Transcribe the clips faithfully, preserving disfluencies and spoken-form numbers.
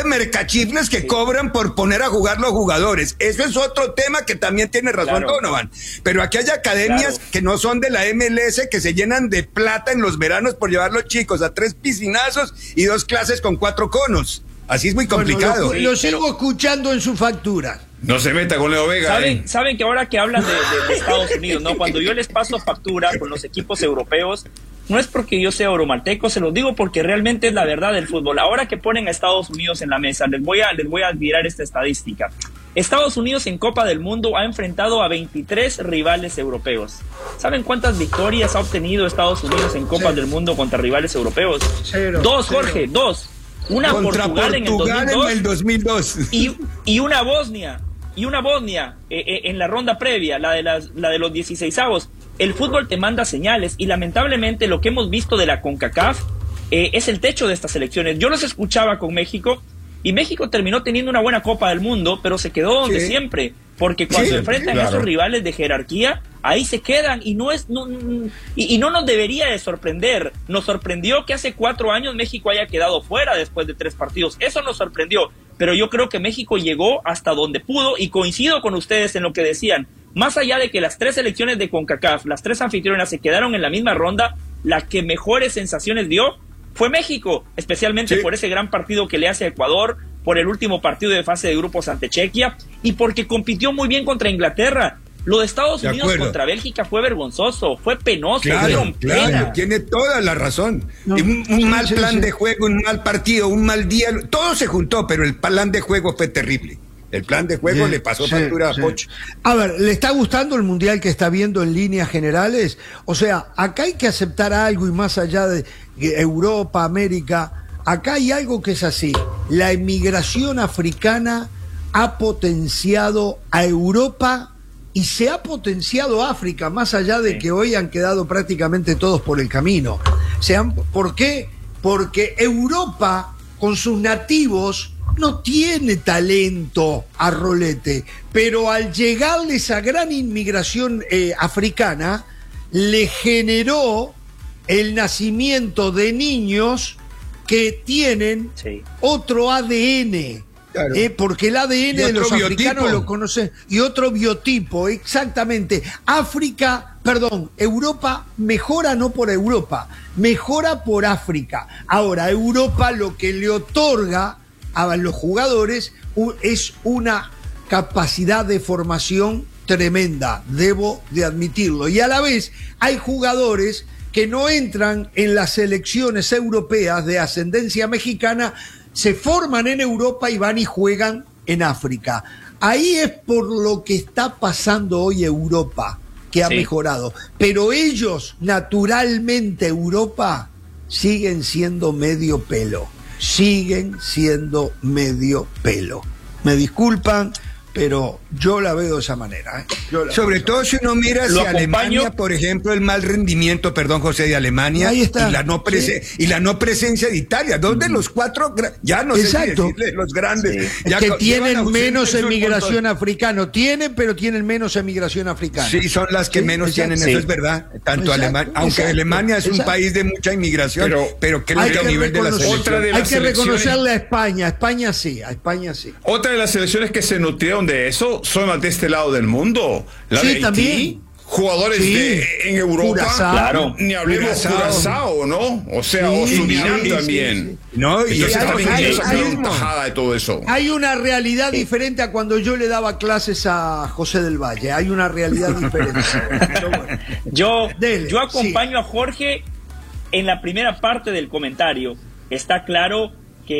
de mercachifles que sí. cobran por poner a jugar los jugadores. Eso es otro tema que también tiene razón claro. Donovan. Pero aquí hay academias claro. que no son de la M L S que se llenan de plata en los veranos por llevar los chicos a tres piscinazos y dos clases con cuatro conos. Así es muy complicado. Bueno, lo, lo sigo pero... escuchando en su factura. No se meta con Leo Vega. ¿Saben, eh. saben que ahora que hablan de, de, de Estados Unidos, ¿no? Cuando yo les paso factura con los equipos europeos, no es porque yo sea euromalteco, se los digo porque realmente es la verdad del fútbol. Ahora que ponen a Estados Unidos en la mesa, les voy a, les voy a tirar esta estadística. Estados Unidos en Copa del Mundo ha enfrentado a veintitrés rivales europeos. ¿Saben cuántas victorias ha obtenido Estados Unidos en Copa del Mundo contra rivales europeos? Cero, dos, cero. Jorge, dos. Una contra Portugal, Portugal en el dos mil dos, en el dos mil dos. Y, y una Bosnia. Y una Bosnia eh, eh, en la ronda previa, la de, las, la de los dieciseisavos. El fútbol te manda señales y lamentablemente lo que hemos visto de la CONCACAF eh, es el techo de estas elecciones. Yo los escuchaba con México y México terminó teniendo una buena Copa del Mundo, pero se quedó donde sí. siempre, porque cuando sí, enfrentan claro. a esos rivales de jerarquía, ahí se quedan y no es no, y, y no nos debería de sorprender. Nos sorprendió que hace cuatro años México haya quedado fuera después de tres partidos. Eso nos sorprendió, pero yo creo que México llegó hasta donde pudo y coincido con ustedes en lo que decían. Más allá de que las tres selecciones de CONCACAF, las tres anfitrionas se quedaron en la misma ronda, la que mejores sensaciones dio fue México, especialmente sí. por ese gran partido que le hace a Ecuador, por el último partido de fase de grupos ante Chequia y porque compitió muy bien contra Inglaterra. Lo de Estados de Unidos acuerdo. contra Bélgica fue vergonzoso, fue penoso, claro, claro, pena. Tiene toda la razón. No, un, un mal sí, plan sí. de juego, un mal partido, un mal día, todo se juntó, pero el plan de juego fue terrible. El plan de juego sí, le pasó sí, factura sí. a Pocho. A ver, ¿le está gustando el mundial que está viendo en líneas generales? O sea, acá hay que aceptar algo y más allá de Europa, América, acá hay algo que es así. La emigración africana ha potenciado a Europa y se ha potenciado África, más allá de sí. que hoy han quedado prácticamente todos por el camino. Se han, ¿por qué? Porque Europa, con sus nativos, no tiene talento a rolete, pero al llegarle esa gran inmigración eh, africana, le generó el nacimiento de niños que tienen sí. otro A D N. Claro. Eh, porque el A D N de los biotipo. africanos lo conocen, y otro biotipo, exactamente. África, perdón, Europa mejora no por Europa, mejora por África. Ahora, Europa lo que le otorga a los jugadores es una capacidad de formación tremenda, debo de admitirlo. Y a la vez hay jugadores que no entran en las selecciones europeas de ascendencia mexicana, se forman en Europa y van y juegan en África. Ahí es por lo que está pasando hoy Europa, que ha sí. mejorado. Pero ellos, naturalmente, Europa, siguen siendo medio pelo. Siguen siendo medio pelo. Me disculpan, pero yo la veo de esa manera. ¿eh? Yo Sobre todo si uno mira hacia Alemania, por ejemplo, el mal rendimiento, perdón, José, de Alemania, ahí está. Y, la no prese sí. y la no presencia de Italia. Dos de los cuatro, ya no Exacto. sé si decirle, los grandes. Sí. Ya que tienen menos emigración africana. Tienen, pero tienen menos emigración africana. Sí, son las que sí, menos exacto. tienen, sí. eso es verdad. Tanto exacto, Alemania, aunque exacto, Alemania es exacto. un país de mucha inmigración, pero, pero que, que a nivel de la selección. De hay que reconocerle a España. A España sí, a España sí. Otra de las selecciones que se nutrieron de eso son las de este lado del mundo. La sí, de Haití, también. Jugadores sí. de, en Europa, Curazao, claro, ni hablemos de Curazao, ¿no? O sea, sí, o Surinam sí, también. Sí, sí. No, y entonces hay, también hay, ellos hay, sacaron tajada de todo eso. Hay una realidad sí. diferente a cuando yo le daba clases a José del Valle. Hay una realidad diferente. bueno. Yo, yo acompaño sí. a Jorge en la primera parte del comentario. Está claro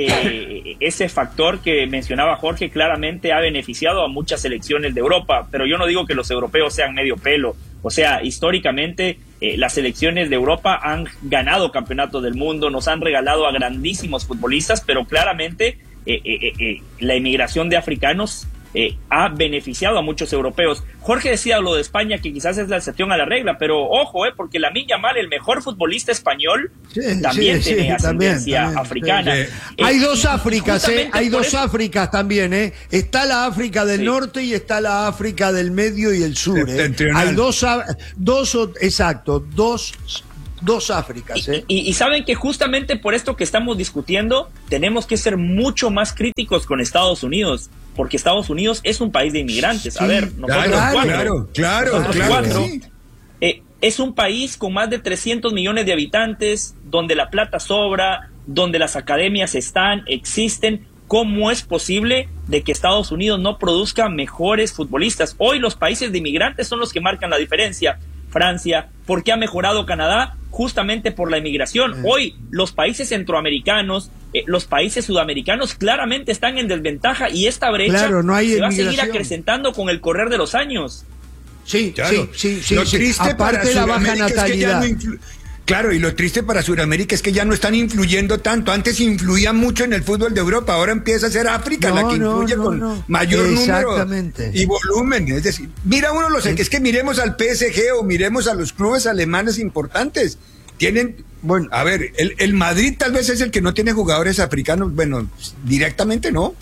que ese factor que mencionaba Jorge claramente ha beneficiado a muchas selecciones de Europa, pero yo no digo que los europeos sean medio pelo. O sea, históricamente eh, las selecciones de Europa han ganado campeonatos del mundo, nos han regalado a grandísimos futbolistas, pero claramente eh, eh, eh, la inmigración de africanos eh, ha beneficiado a muchos europeos. Jorge decía lo de España, que quizás es la excepción a la regla, pero ojo, eh, porque Lamine Yamal, el mejor futbolista español, sí, también sí, tiene sí, ascendencia también, africana. Sí, sí. Eh, hay dos Áfricas, eh, hay dos eso... Áfricas también, eh. Está la África del sí. norte y está la África del medio y el sur. Eh. Hay dos, dos, exacto, dos dos Áfricas. ¿eh? Y, y, y saben que justamente por esto que estamos discutiendo, tenemos que ser mucho más críticos con Estados Unidos, porque Estados Unidos es un país de inmigrantes. Sí, a ver, nosotros claro, cuatro, claro, claro, nosotros claro, cuatro sí. eh, es un país con más de trescientos millones de habitantes, donde la plata sobra, donde las academias están, existen. ¿Cómo es posible de que Estados Unidos no produzca mejores futbolistas? Hoy los países de inmigrantes son los que marcan la diferencia. Francia, ¿por qué ha mejorado Canadá? Justamente por la inmigración. Hoy los países centroamericanos, eh, los países sudamericanos claramente están en desventaja y esta brecha claro, no hay se va a seguir inmigración. acrecentando con el correr de los años. Sí, claro. sí, sí, sí. Lo sí. triste Aparte para de la baja Sudamérica es que ya natalidad. no influ- Claro, y lo triste para Sudamérica es que ya no están influyendo tanto. Antes influían mucho en el fútbol de Europa, ahora empieza a ser África No, la que no, influye no, con no. mayor Exactamente. número y volumen. Es decir, mira uno los es que miremos al P S G o miremos a los clubes alemanes importantes. Tienen, bueno, a ver, el, el Madrid tal vez es el que no tiene jugadores africanos, bueno, directamente no.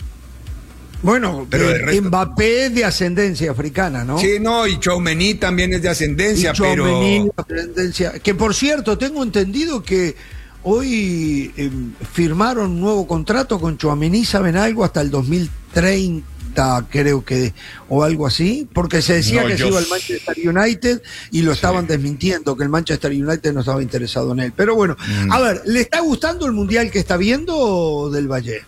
Bueno, pero eh, de resto... Mbappé es de ascendencia africana, ¿no? Sí, no, y Tchouaméni también es de ascendencia, y Tchouaméni pero... de ascendencia. Que por cierto, tengo entendido que hoy eh, firmaron un nuevo contrato con Tchouaméni, ¿saben algo? Hasta el dos mil treinta, creo que, o algo así, porque se decía no, que yo... se iba al Manchester United y lo sí. estaban desmintiendo, que el Manchester United no estaba interesado en él. Pero bueno, mm. a ver, ¿le está gustando el Mundial que está viendo del Valle?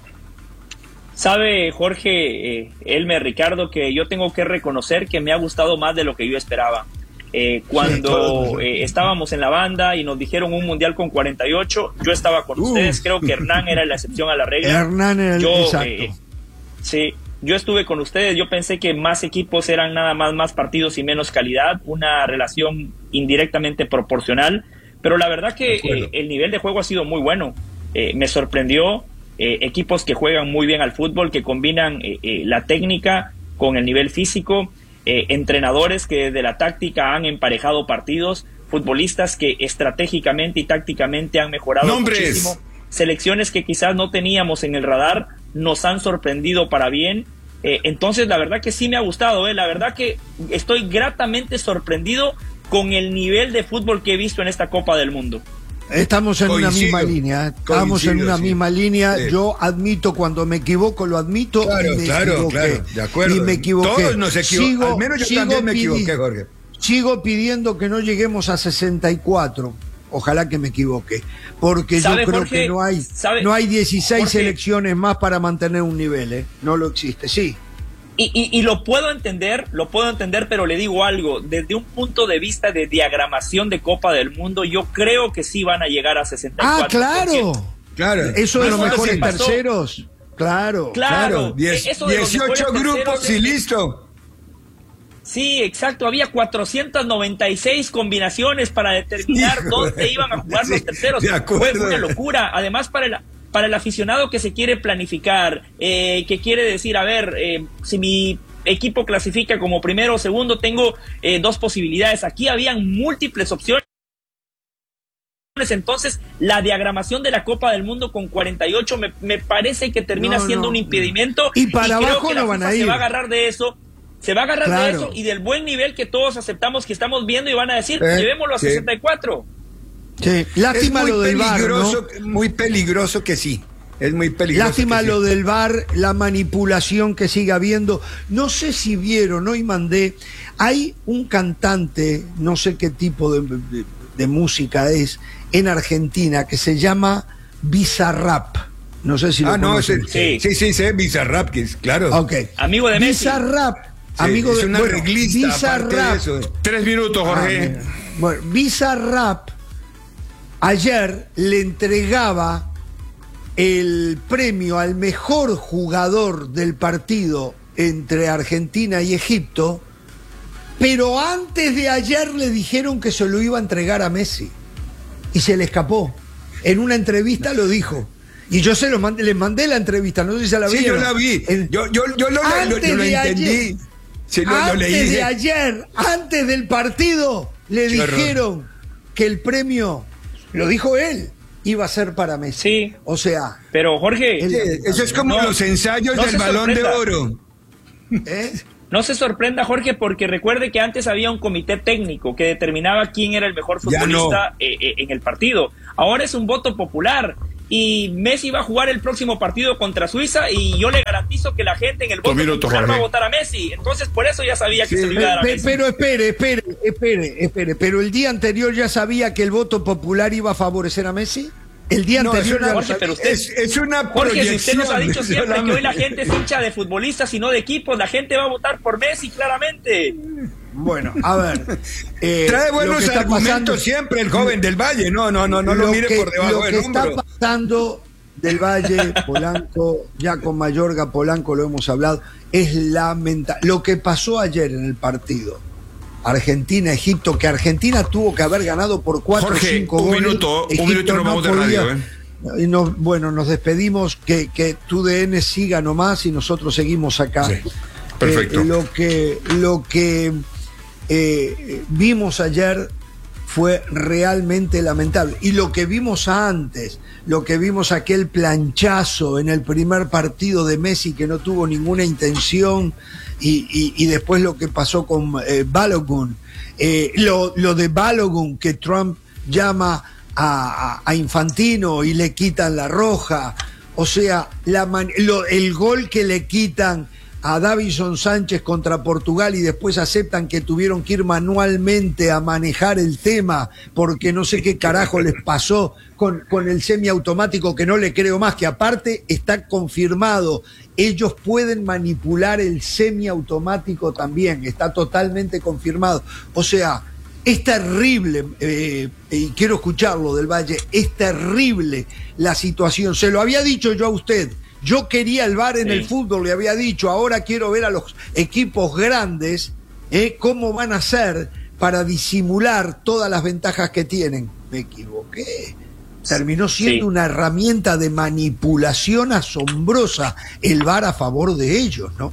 Sabe, Jorge, eh, Elmer, Ricardo, que yo tengo que reconocer que me ha gustado más de lo que yo esperaba. Eh, cuando sí, eh, estábamos en la banda y nos dijeron un mundial con cuarenta y ocho, yo estaba con uh. ustedes, creo que Hernán era la excepción a la regla. Hernán era el yo, exacto. Eh, sí, yo estuve con ustedes, yo pensé que más equipos eran nada más más partidos y menos calidad, una relación indirectamente proporcional, pero la verdad que eh, el nivel de juego ha sido muy bueno. Eh, me sorprendió. Eh, equipos que juegan muy bien al fútbol, que combinan eh, eh, la técnica con el nivel físico, eh, entrenadores que desde la táctica han emparejado partidos, futbolistas que estratégicamente y tácticamente han mejorado ¡Nombres! muchísimo, selecciones que quizás no teníamos en el radar, nos han sorprendido para bien. Eh, entonces la verdad que sí me ha gustado, eh, la verdad que estoy gratamente sorprendido con el nivel de fútbol que he visto en esta Copa del Mundo. Estamos en Coincido. una misma línea, estamos Coincido, en una sí. misma línea. Sí. Yo admito cuando me equivoco, lo admito. Claro, y me claro, equivoqué, claro, de acuerdo. Y me equivoqué. Todos nos equivocamos. Al menos yo también me equivoqué, Jorge. Sigo pidiendo que no lleguemos a sesenta y cuatro. Ojalá que me equivoque, porque yo creo Jorge, que no hay, sabe, no hay dieciséis Jorge, selecciones más para mantener un nivel, ¿eh? No lo existe, sí. Y, y, y lo puedo entender, lo puedo entender, pero le digo algo, desde un punto de vista de diagramación de Copa del Mundo, yo creo que sí van a llegar a sesenta y cuatro. Ah, claro, claro. Eso de los mejores terceros, claro. Claro, Diez, eso de dieciocho grupos y listo. Sí, exacto, había cuatrocientas noventa y seis combinaciones para determinar sí, dónde iban a jugar los terceros. De acuerdo. Fue una locura, además para el... Para el aficionado que se quiere planificar, eh, que quiere decir, a ver, eh, si mi equipo clasifica como primero o segundo, tengo eh, dos posibilidades. Aquí habían múltiples opciones. Entonces, la diagramación de la Copa del Mundo con cuarenta y ocho me, me parece que termina no, siendo no, un impedimento. Y para y abajo creo que no van FIFA a ir. Se va a agarrar de eso. Se va a agarrar claro. de eso y del buen nivel que todos aceptamos que estamos viendo y van a decir, eh, llevémoslo a sí. sesenta y cuatro. Sí, lástima es muy lo del V A R, ¿no? Muy peligroso que sí. Es muy peligroso. Lástima que lo sí. del V A R, la manipulación que sigue habiendo. No sé si vieron, hoy mandé. Hay un cantante, no sé qué tipo de, de, de música es, en Argentina, que se llama Bizarrap. No sé si lo Ah, no, conocen. sí, sí, sí, sí, Bizarrap, que es, claro. Ok. Amigo de Messi. Bizarrap. Sí, amigo es de una bueno, reglista, Bizarrap. aparte de eso. Tres minutos, Jorge. Ah, bueno, Bizarrap ayer le entregaba el premio al mejor jugador del partido entre Argentina y Egipto, pero antes de ayer le dijeron que se lo iba a entregar a Messi y se le escapó. En una entrevista lo dijo. Y yo se lo mandé, les mandé la entrevista, no sé si se la sí, vieron. yo la vi. El, yo, yo, yo lo, lo, yo lo entendí. Ayer, sí, lo, antes lo leí. de ayer, antes del partido, le Qué dijeron horror. que el premio, lo dijo él, iba a ser para Messi. Sí. O sea. Pero Jorge. Sí, eso es como no, los ensayos no del Balón sorprenda. de Oro. ¿Eh? No se sorprenda, Jorge, porque recuerde que antes había un comité técnico que determinaba quién era el mejor futbolista no. eh, eh, en el partido. Ahora es un voto popular y Messi va a jugar el próximo partido contra Suiza y yo le garantizo que la gente en el voto minutos, popular Jorge. va a votar a Messi. Entonces, por eso ya sabía que sí, se le iba a dar a Messi. Pero espere, espere, espere, espere. ¿Pero el día anterior ya sabía que el voto popular iba a favorecer a Messi? El día no, anterior, una, Jorge, pero usted, es, es una Jorge, si usted nos ha dicho proyección, siempre solamente. que hoy la gente es hincha de futbolistas y no de equipos, la gente va a votar por Messi, claramente. Bueno, a ver. Eh, Trae buenos argumentos pasando, siempre el joven del Valle. No, no, no, no lo, lo mire que, por debajo lo del que hombro. está pasando del Valle, Polanco, ya con Mayorga, Polanco lo hemos hablado, es lamentable. Lo que pasó ayer en el partido Argentina-Egipto, que Argentina tuvo que haber ganado por cuatro o cinco un goles. Minuto, Egipto un minuto y nos vamos no de podía, radio, ¿eh? Y nos, bueno, nos despedimos, que, que tu D N siga nomás y nosotros seguimos acá. Sí, perfecto. Eh, lo que, lo que eh, vimos ayer fue realmente lamentable. Y lo que vimos antes, lo que vimos aquel planchazo en el primer partido de Messi que no tuvo ninguna intención, y, y, y después lo que pasó con eh, Balogun, eh, lo, lo de Balogun que Trump llama a, a, a Infantino y le quitan la roja, o sea, la man, lo, el gol que le quitan a Davinson Sánchez contra Portugal y después aceptan que tuvieron que ir manualmente a manejar el tema porque no sé qué carajo les pasó con, con el semiautomático, que no le creo más, que aparte está confirmado, ellos pueden manipular el semiautomático también, está totalmente confirmado. O sea, es terrible, eh, y quiero escucharlo del Valle, es terrible la situación, se lo había dicho yo a usted. Yo quería el V A R en sí. el fútbol, le había dicho, ahora quiero ver a los equipos grandes, eh, cómo van a hacer para disimular todas las ventajas que tienen. Me equivoqué. Terminó siendo sí. una herramienta de manipulación asombrosa el V A R a favor de ellos, ¿no?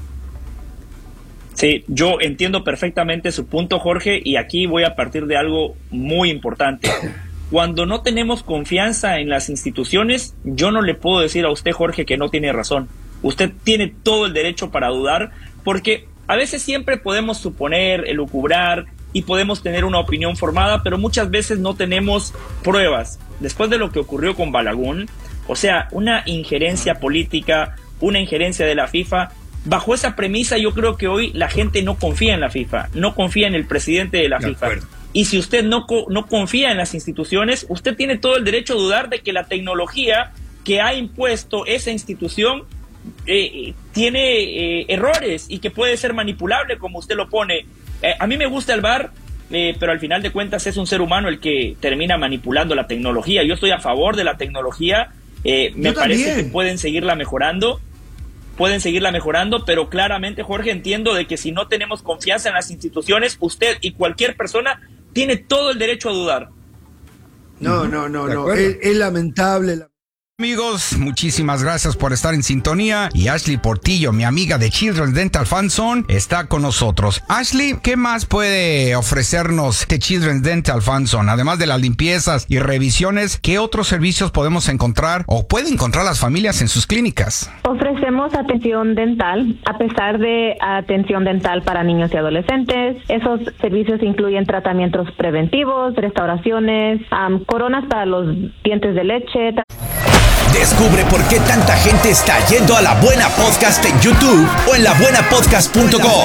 Sí, yo entiendo perfectamente su punto, Jorge, y aquí voy a partir de algo muy importante. Cuando no tenemos confianza en las instituciones, yo no le puedo decir a usted, Jorge, que no tiene razón. Usted tiene todo el derecho para dudar, porque a veces siempre podemos suponer, elucubrar y podemos tener una opinión formada, pero muchas veces no tenemos pruebas. Después de lo que ocurrió con Balogun, o sea, una injerencia política, una injerencia de la FIFA, bajo esa premisa yo creo que hoy la gente no confía en la FIFA, no confía en el presidente de la de FIFA. Acuerdo. Y si usted no, no confía en las instituciones, usted tiene todo el derecho a dudar de que la tecnología que ha impuesto esa institución eh, tiene eh, errores y que puede ser manipulable, como usted lo pone. Eh, a mí me gusta el V A R, eh, pero al final de cuentas es un ser humano el que termina manipulando la tecnología. Yo estoy a favor de la tecnología, eh, me parece que pueden seguirla mejorando. Pueden seguirla mejorando, pero claramente, Jorge, entiendo de que si no tenemos confianza en las instituciones, usted y cualquier persona tiene todo el derecho a dudar. No, no, no, no. Es, es lamentable. La... Amigos, muchísimas gracias por estar en sintonía. Y Ashley Portillo, mi amiga de Children's Dental Fan Zone, está con nosotros. Ashley, ¿qué más puede ofrecernos de Children's Dental Fan Zone? Además de las limpiezas y revisiones, ¿qué otros servicios podemos encontrar o pueden encontrar las familias en sus clínicas? Ofrecemos atención dental, a pesar de atención dental para niños y adolescentes. Esos servicios incluyen tratamientos preventivos, restauraciones, um, coronas para los dientes de leche. Descubre por qué tanta gente está yendo a La Buena Podcast en YouTube o en la buena podcast punto com.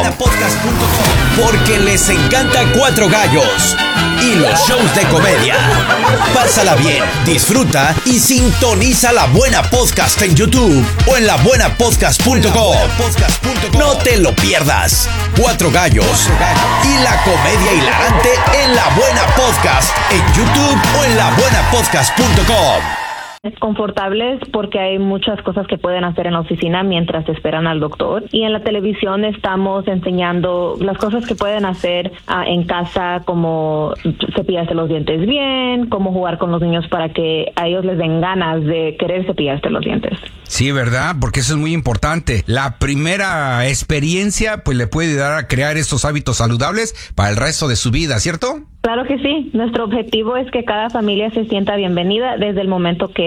Porque les encanta Cuatro Gallos y los shows de comedia. Pásala bien, disfruta y sintoniza La Buena Podcast en YouTube o en la buena podcast punto com. No te lo pierdas. Cuatro Gallos y la comedia hilarante en La Buena Podcast en YouTube o en la buena podcast punto com. Confortables porque hay muchas cosas que pueden hacer en la oficina mientras esperan al doctor, y en la televisión estamos enseñando las cosas que pueden hacer uh, en casa, como cepillarse los dientes bien, cómo jugar con los niños para que a ellos les den ganas de querer cepillarse los dientes. Sí, ¿verdad? Porque eso es muy importante. La primera experiencia pues le puede ayudar a crear estos hábitos saludables para el resto de su vida, ¿cierto? Claro que sí. Nuestro objetivo es que cada familia se sienta bienvenida desde el momento que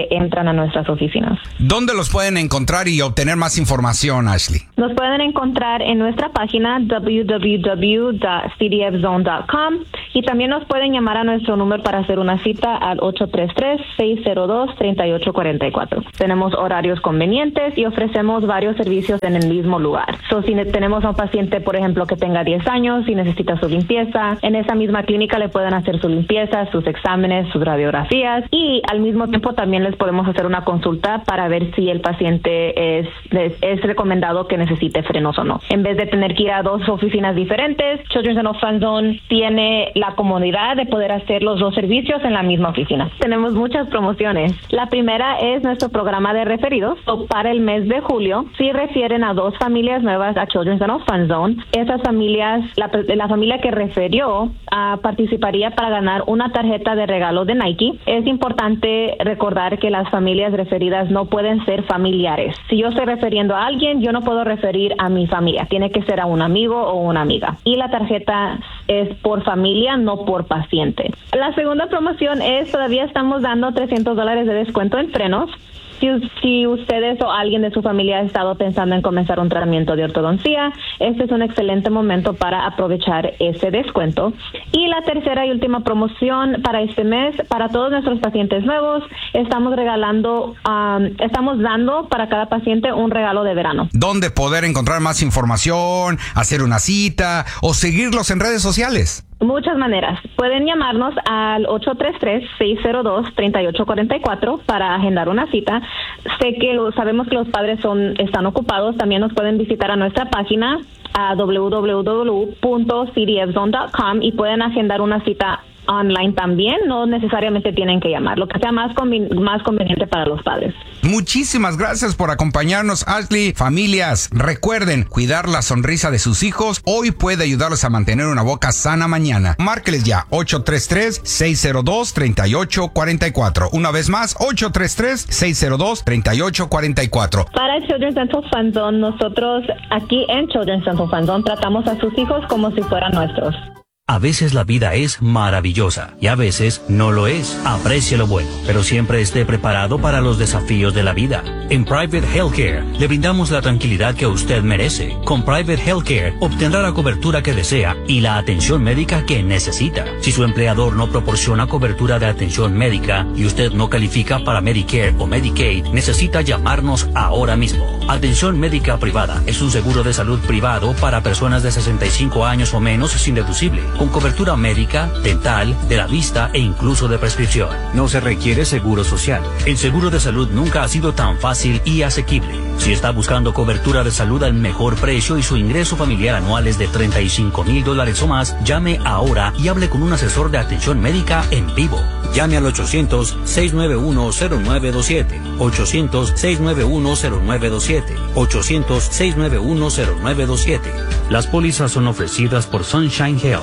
entran a nuestras oficinas. ¿Dónde los pueden encontrar y obtener más información, Ashley? Nos pueden encontrar en nuestra página w w w punto c d f zone punto com y también nos pueden llamar a nuestro número para hacer una cita al ocho tres tres, seis cero dos, tres ocho cuatro cuatro. Tenemos horarios convenientes y ofrecemos varios servicios en el mismo lugar. So, si tenemos a un paciente, por ejemplo, que tenga diez años y necesita su limpieza, en esa misma clínica le pueden hacer su limpieza, sus exámenes, sus radiografías y al mismo tiempo también les podemos hacer una consulta para ver si el paciente es, es, es recomendado que necesite frenos o no. En vez de tener que ir a dos oficinas diferentes, Children's Dental Fun Zone tiene la comodidad de poder hacer los dos servicios en la misma oficina. Tenemos muchas promociones. La primera es nuestro programa de referidos. So, para el mes de julio, si refieren a dos familias nuevas a Children's Dental Fun Zone, esas familias, la, la familia que refirió uh, participaría para ganar una tarjeta de regalo de Nike. Es importante recordar que las familias referidas no pueden ser familiares. Si yo estoy refiriendo a alguien, yo no puedo referir a mi familia. Tiene que ser a un amigo o una amiga. Y la tarjeta es por familia, no por paciente. La segunda promoción es, todavía estamos dando trescientos dólares de descuento en frenos. Si, si ustedes o alguien de su familia ha estado pensando en comenzar un tratamiento de ortodoncia, este es un excelente momento para aprovechar ese descuento. Y la tercera y última promoción para este mes, para todos nuestros pacientes nuevos, estamos regalando, um, estamos dando para cada paciente un regalo de verano. ¿Dónde poder encontrar más información, hacer una cita o seguirlos en redes sociales? Muchas maneras. Pueden llamarnos al ocho tres tres, seis cero dos, tres ocho cuatro cuatro para agendar una cita. Sé que lo, sabemos que los padres son están ocupados. También nos pueden visitar a nuestra página a w w w punto c d f zone punto com y pueden agendar una cita online también. No necesariamente tienen que llamar, lo que sea más, conven- más conveniente para los padres. Muchísimas gracias por acompañarnos, Ashley. Familias, recuerden cuidar la sonrisa de sus hijos. Hoy puede ayudarlos a mantener una boca sana mañana. Márqueles ya, ocho tres tres, seis cero dos, tres ocho cuatro cuatro. Una vez más, ocho tres tres, seis cero dos, tres ocho cuatro cuatro. Para Children's Dental Fun Zone, nosotros aquí en Children's Dental Fun Zone tratamos a sus hijos como si fueran nuestros. A veces la vida es maravillosa y a veces no lo es. Aprecie lo bueno, pero siempre esté preparado para los desafíos de la vida. En Private Healthcare le brindamos la tranquilidad que usted merece. Con Private Healthcare obtendrá la cobertura que desea y la atención médica que necesita. Si su empleador no proporciona cobertura de atención médica y usted no califica para Medicare o Medicaid, necesita llamarnos ahora mismo. Atención médica privada es un seguro de salud privado para personas de sesenta y cinco años o menos sin deducible, con cobertura médica, dental, de la vista e incluso de prescripción. No se requiere seguro social. El seguro de salud nunca ha sido tan fácil y asequible. Si está buscando cobertura de salud al mejor precio y su ingreso familiar anual es de treinta y cinco mil dólares o más, llame ahora y hable con un asesor de atención médica en vivo. Llame al ochocientos, seis nueve uno, cero nueve dos siete, ochocientos, seis nueve uno, cero nueve dos siete, ochocientos, seis nueve uno, cero nueve dos siete. Las pólizas son ofrecidas por Sunshine Health.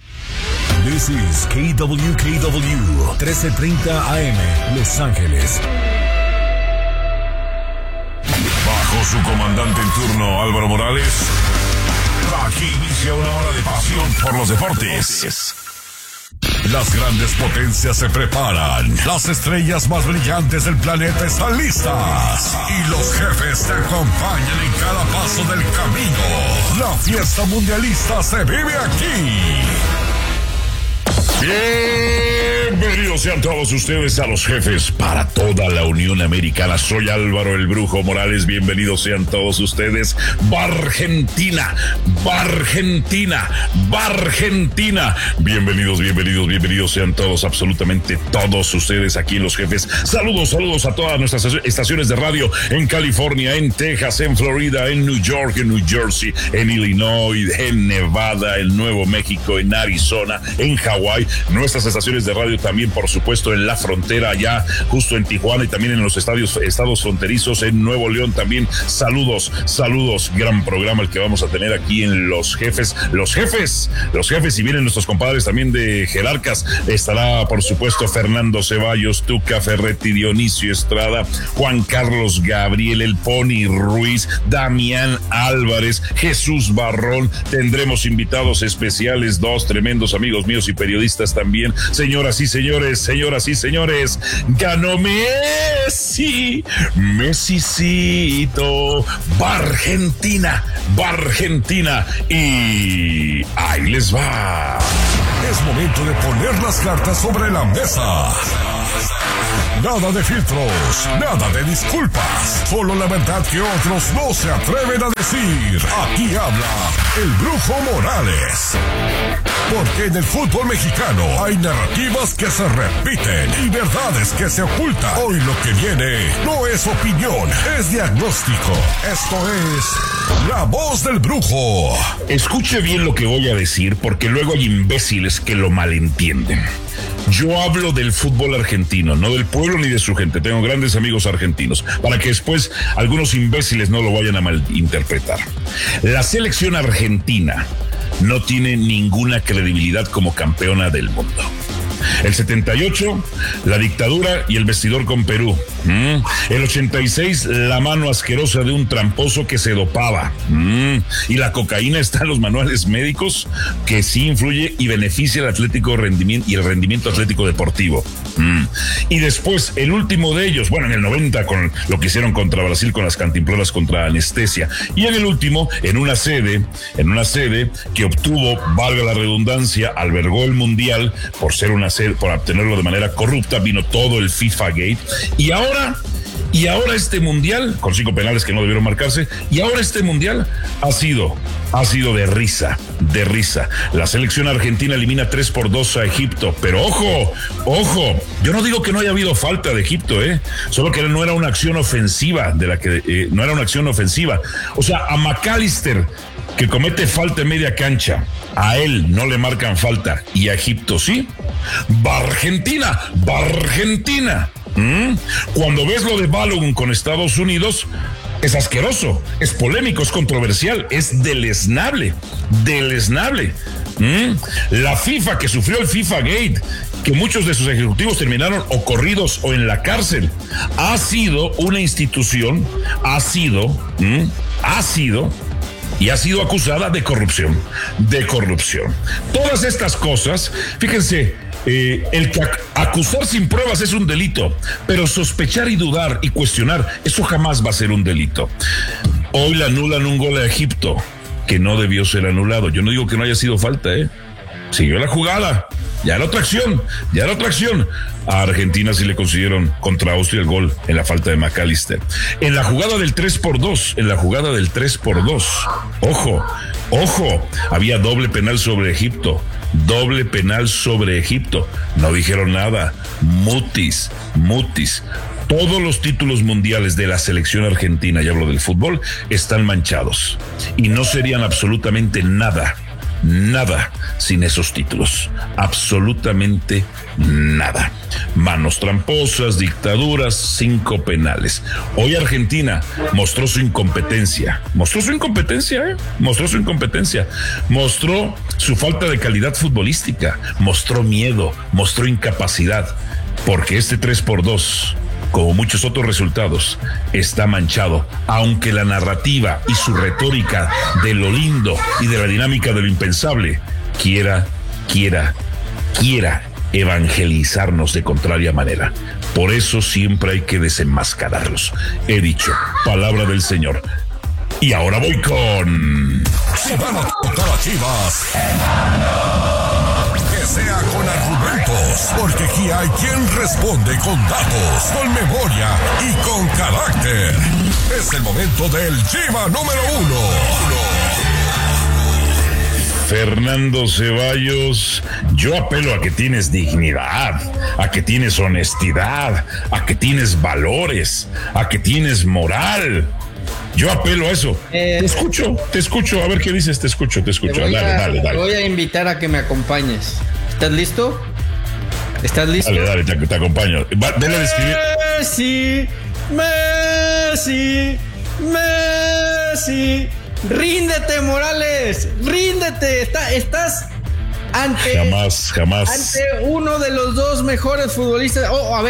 This is K W K W, trece treinta A M, Los Ángeles. Bajo su comandante en turno, Álvaro Morales, aquí inicia una hora de pasión por los deportes. Las grandes potencias se preparan. Las estrellas más brillantes del planeta están listas. Y los jefes te acompañan en cada paso del camino. La fiesta mundialista se vive aquí. Bienvenidos sean todos ustedes a Los Jefes para toda la Unión Americana. Soy Álvaro el Brujo Morales. Bienvenidos sean todos ustedes. Bargentina, Bargentina, Bargentina. Bienvenidos, bienvenidos, bienvenidos sean todos, absolutamente todos ustedes aquí en Los Jefes. Saludos, saludos a todas nuestras estaciones de radio en California, en Texas, en Florida, en New York, en New Jersey, en Illinois, en Nevada, en Nuevo México, en Arizona, en Hawái. Nuestras estaciones de radio también, por supuesto, en la frontera, allá justo en Tijuana y también en los estadios, estados fronterizos, en Nuevo León también. Saludos, saludos. Gran programa el que vamos a tener aquí en Los Jefes. Los Jefes, los Jefes, y vienen nuestros compadres también de Jerarcas. Estará, por supuesto, Fernando Ceballos, Tuca Ferretti, Dionisio Estrada, Juan Carlos Gabriel, el Pony Ruiz, Damián Álvarez, Jesús Barrón. Tendremos invitados especiales, dos tremendos amigos míos y periodistas también, señoras y señores, señoras y señores, ganó Messi, Messicito, va Argentina, va Argentina y ahí les va. Es momento de poner las cartas sobre la mesa. Nada de filtros, nada de disculpas, solo la verdad que otros no se atreven a decir. Aquí habla el Brujo Morales. Porque en el fútbol mexicano hay narrativas que se repiten y verdades que se ocultan. Hoy lo que viene no es opinión, es diagnóstico. Esto es La Voz del Brujo. Escuche bien lo que voy a decir, porque luego hay imbéciles que lo malentienden. Yo hablo del fútbol argentino, no del pueblo ni de su gente. Tengo grandes amigos argentinos, para que después algunos imbéciles no lo vayan a malinterpretar. La selección argentina no tiene ninguna credibilidad como campeona del mundo. El setenta y ocho, la dictadura y el vestidor con Perú. Mm. El ochenta y seis, la mano asquerosa de un tramposo que se dopaba. Mm. Y la cocaína está en los manuales médicos, que sí influye y beneficia el atlético rendimiento y el rendimiento atlético deportivo. Mm. Y después, el último de ellos, bueno, en el noventa con lo que hicieron contra Brasil con las cantimploras contra anestesia. Y en el último, en una sede, en una sede que obtuvo, valga la redundancia, albergó el mundial por ser una sede, por obtenerlo de manera corrupta, vino todo el FIFA Gate. Y ahora, y ahora este mundial, con cinco penales que no debieron marcarse, y ahora este mundial ha sido, ha sido de risa, de risa. La selección argentina elimina tres por dos a Egipto, pero ojo, ojo, yo no digo que no haya habido falta de Egipto, eh, solo que no era una acción ofensiva, de la que, eh, no era una acción ofensiva. O sea, a McAllister, que comete falta en media cancha, a él no le marcan falta, y a Egipto sí. Va Argentina, va Argentina. ¿Mm? Cuando ves lo de Balogun con Estados Unidos, es asqueroso, es polémico, es controversial, es deleznable, deleznable. ¿Mm? La FIFA, que sufrió el FIFA Gate, que muchos de sus ejecutivos terminaron o corridos o en la cárcel, ha sido una institución, ha sido, ¿Mm? ha sido... y ha sido acusada de corrupción, de corrupción. Todas estas cosas, fíjense, eh, el que ac- acusar sin pruebas es un delito, pero sospechar y dudar y cuestionar, eso jamás va a ser un delito. Hoy le anulan un gol a Egipto, que no debió ser anulado. Yo no digo que no haya sido falta, ¿eh? Siguió la jugada, ya era otra acción, ya era otra acción. A Argentina sí le consiguieron contra Austria el gol en la falta de McAllister. En la jugada del tres por dos, en la jugada del tres por dos, ojo, ojo, había doble penal sobre Egipto, doble penal sobre Egipto. No dijeron nada, mutis, mutis. Todos los títulos mundiales de la selección argentina, y hablo del fútbol, están manchados. Y no serían absolutamente nada. Nada sin esos títulos, absolutamente nada. Manos tramposas, dictaduras, cinco penales. Hoy Argentina mostró su incompetencia, mostró su incompetencia, ¿eh? mostró su incompetencia, mostró su falta de calidad futbolística, mostró miedo, mostró incapacidad, porque este tres por dos, como muchos otros resultados, está manchado, aunque la narrativa y su retórica de lo lindo y de la dinámica de lo impensable quiera, quiera, quiera evangelizarnos de contraria manera. Por eso siempre hay que desenmascararlos. He dicho, palabra del Señor. Y ahora voy con... Si van a tocar a Chivas, que sea con argumentos, porque aquí hay quien responde con datos, con memoria y con carácter. Es el momento del Chiva número uno. Fernando Ceballos, yo apelo a que tienes dignidad, a que tienes honestidad, a que tienes valores, a que tienes moral. Yo apelo a eso. Eh, te escucho, te escucho. A ver qué dices, te escucho, te escucho. Te dale, a, dale, dale. Te voy a invitar a que me acompañes. ¿Estás listo? ¿Estás listo? Dale, dale, te, te acompaño. Va, dale a describir. Messi, Messi, Messi. Ríndete, Morales, ríndete. Está, estás ante... Jamás, jamás. Ante uno de los dos mejores futbolistas. Oh, a ver,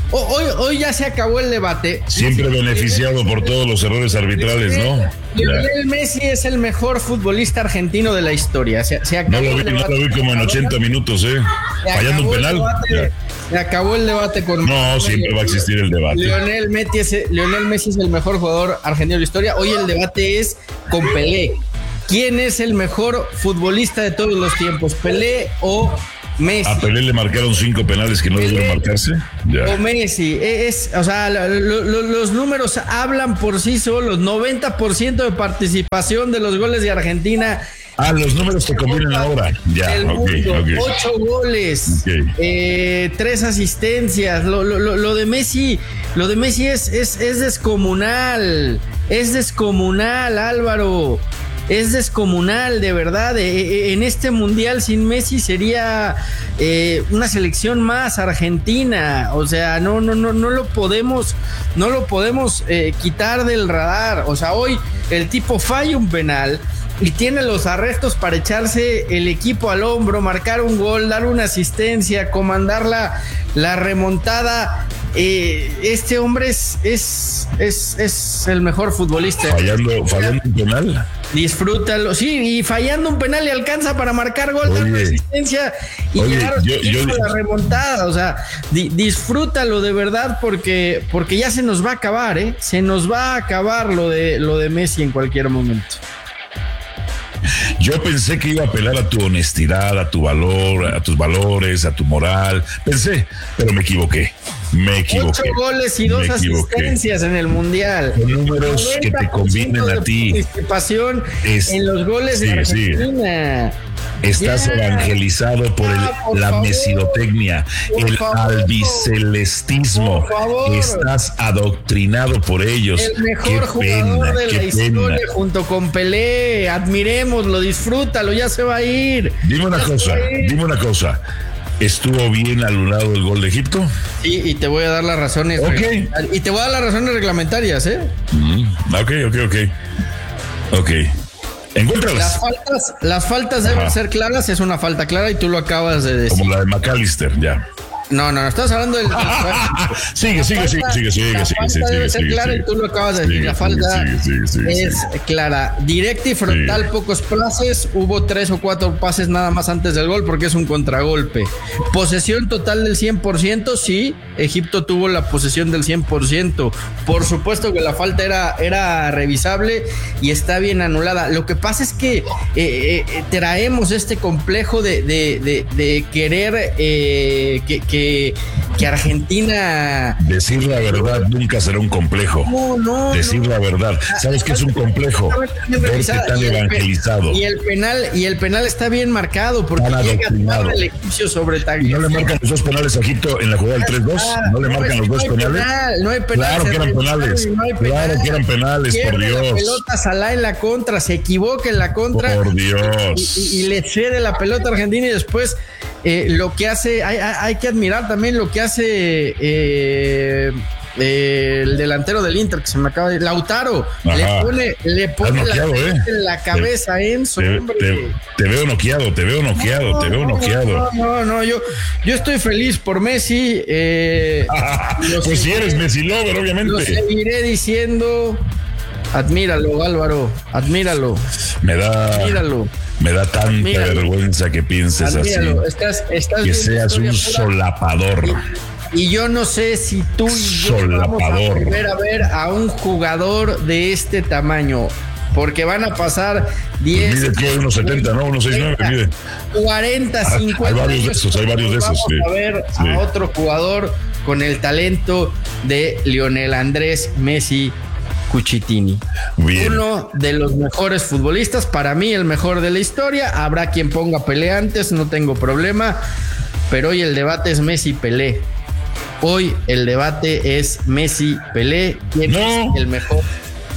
Hoy, hoy ya se acabó el debate. Siempre beneficiado por todos los errores arbitrales, ¿no? Lionel Messi es el mejor futbolista argentino de la historia. Se, se acabó no, lo vi, el no lo vi como en ochenta minutos, ¿eh? Se Fallando un penal. Debate, se acabó el debate con... No, siempre va a existir el debate. Lionel Messi, es, Lionel Messi es el mejor jugador argentino de la historia. Hoy el debate es con Pelé. ¿Quién es el mejor futbolista de todos los tiempos? ¿Pelé o Messi? A Pelé le marcaron cinco penales que no debieron marcarse. Ya. O Messi. Es, o sea, lo, lo, los números hablan por sí solos. noventa por ciento de participación de los goles de Argentina. Ah, los números te convienen ahora. Ya, ok, ok. Ocho goles, okay. eh, tres asistencias. Lo, lo, lo de Messi, lo de Messi es, es, es descomunal. Es descomunal, Álvaro. Es descomunal, de verdad. En este mundial sin Messi sería eh, una selección más Argentina. O sea, no, no, no, no lo podemos, no lo podemos eh, quitar del radar. O sea, hoy el tipo falla un penal y tiene los arrestos para echarse el equipo al hombro, marcar un gol, dar una asistencia, comandar la, la remontada. Eh, este hombre es, es, es, es el mejor futbolista. Fallando, fallando un penal. Disfrútalo, sí, y fallando un penal le alcanza para marcar gol, dar una asistencia y oye, llegar yo, yo, a la remontada. O sea, di, disfrútalo de verdad porque, porque ya se nos va a acabar, ¿eh? Se nos va a acabar lo de, lo de Messi en cualquier momento. Yo pensé que iba a apelar a tu honestidad, a tu valor, a tus valores, a tu moral. Pensé, pero me equivoqué. Me equivoqué. Ocho goles y dos asistencias en el Mundial. Con números que te convienen a ti. Participación es, en los goles sí, de Argentina. Sí. Estás yeah. evangelizado por, el, ah, por la favor. mesidotecnia, por el favor. albicelestismo. Por Estás adoctrinado por ellos. El mejor qué jugador pena, de la historia pena. junto con Pelé. Admirémoslo, disfrútalo, ya se va a ir. Dime una ya cosa, dime una cosa. ¿Estuvo bien anulado el gol de Egipto? Sí, y te voy a dar las razones. Okay. Y te voy a dar las razones reglamentarias, ¿eh? Mm, ok, ok, ok. Ok. Encuéntralas. Las faltas, las faltas deben Ajá. ser claras, es una falta clara y tú lo acabas de decir. Como la de McAllister, ya. No, no, no, estás hablando del... sigue, sigue, sigue, sigue, sigue, La sigue, falta sigue, debe sigue, ser sigue, clara sigue, y tú lo acabas de decir. sigue, La falta sigue, sigue, sigue, es sigue. clara. Directa y frontal, sí. pocos pases. Hubo tres o cuatro pases nada más antes del gol porque es un contragolpe. Posesión total del cien por ciento, sí. Egipto tuvo la posesión del cien por ciento. Por supuesto que la falta era, era revisable y está bien anulada. Lo que pasa es que eh, eh, traemos este complejo de, de, de, de querer eh, que, que que Argentina... Decir la verdad nunca será un complejo. No, no. Decir no. la verdad. ¿Sabes qué es un complejo? Verte tan evangelizado. Y el penal, y el penal está bien marcado porque tan llega el egipcio sobre Tagliafico. ¿Y no le marcan los dos penales a Egipto en la jugada del tres dos? ¿No le marcan no, los dos no penales? Penal, no hay penal. Claro que eran penales. No hay penal. Claro que eran penales, Pierde por Dios. La pelota Salah en la contra, se equivoca en la contra. Por Dios. Y, y, y le cede la pelota a Argentina y después... Eh, lo que hace, hay, hay que admirar también lo que hace eh, eh, el delantero del Inter, que se me acaba de Lautaro, Ajá. le pone, le pone noqueado, la, eh. en la cabeza a Enzo, te, hombre. Te, te veo noqueado, te veo noqueado, no, te veo no, noqueado. No, no, no, yo, yo estoy feliz por Messi. Eh, pues si eres Messi lover, obviamente. Lo seguiré diciendo. Admíralo, Álvaro, admíralo. Me da, admíralo. Me da tanta admíralo. vergüenza que pienses admíralo. así. Estás, estás que seas un solapador. Y, y yo no sé si tú y yo vamos a volver a ver a un jugador de este tamaño. Porque van a pasar diez. Pues mide que uno setenta, ¿no? uno sesenta y nueve mide. cuarenta, cincuenta. Hay varios de esos, hay varios de esos. Vamos sí. a ver sí. a otro jugador con el talento de Lionel Andrés Messi Cucitini. Bien. Uno de los mejores futbolistas, para mí el mejor de la historia. Habrá quien ponga Pelé antes, no tengo problema, pero hoy el debate es Messi-Pelé. Hoy el debate es Messi-Pelé. ¿Quién no. es el mejor?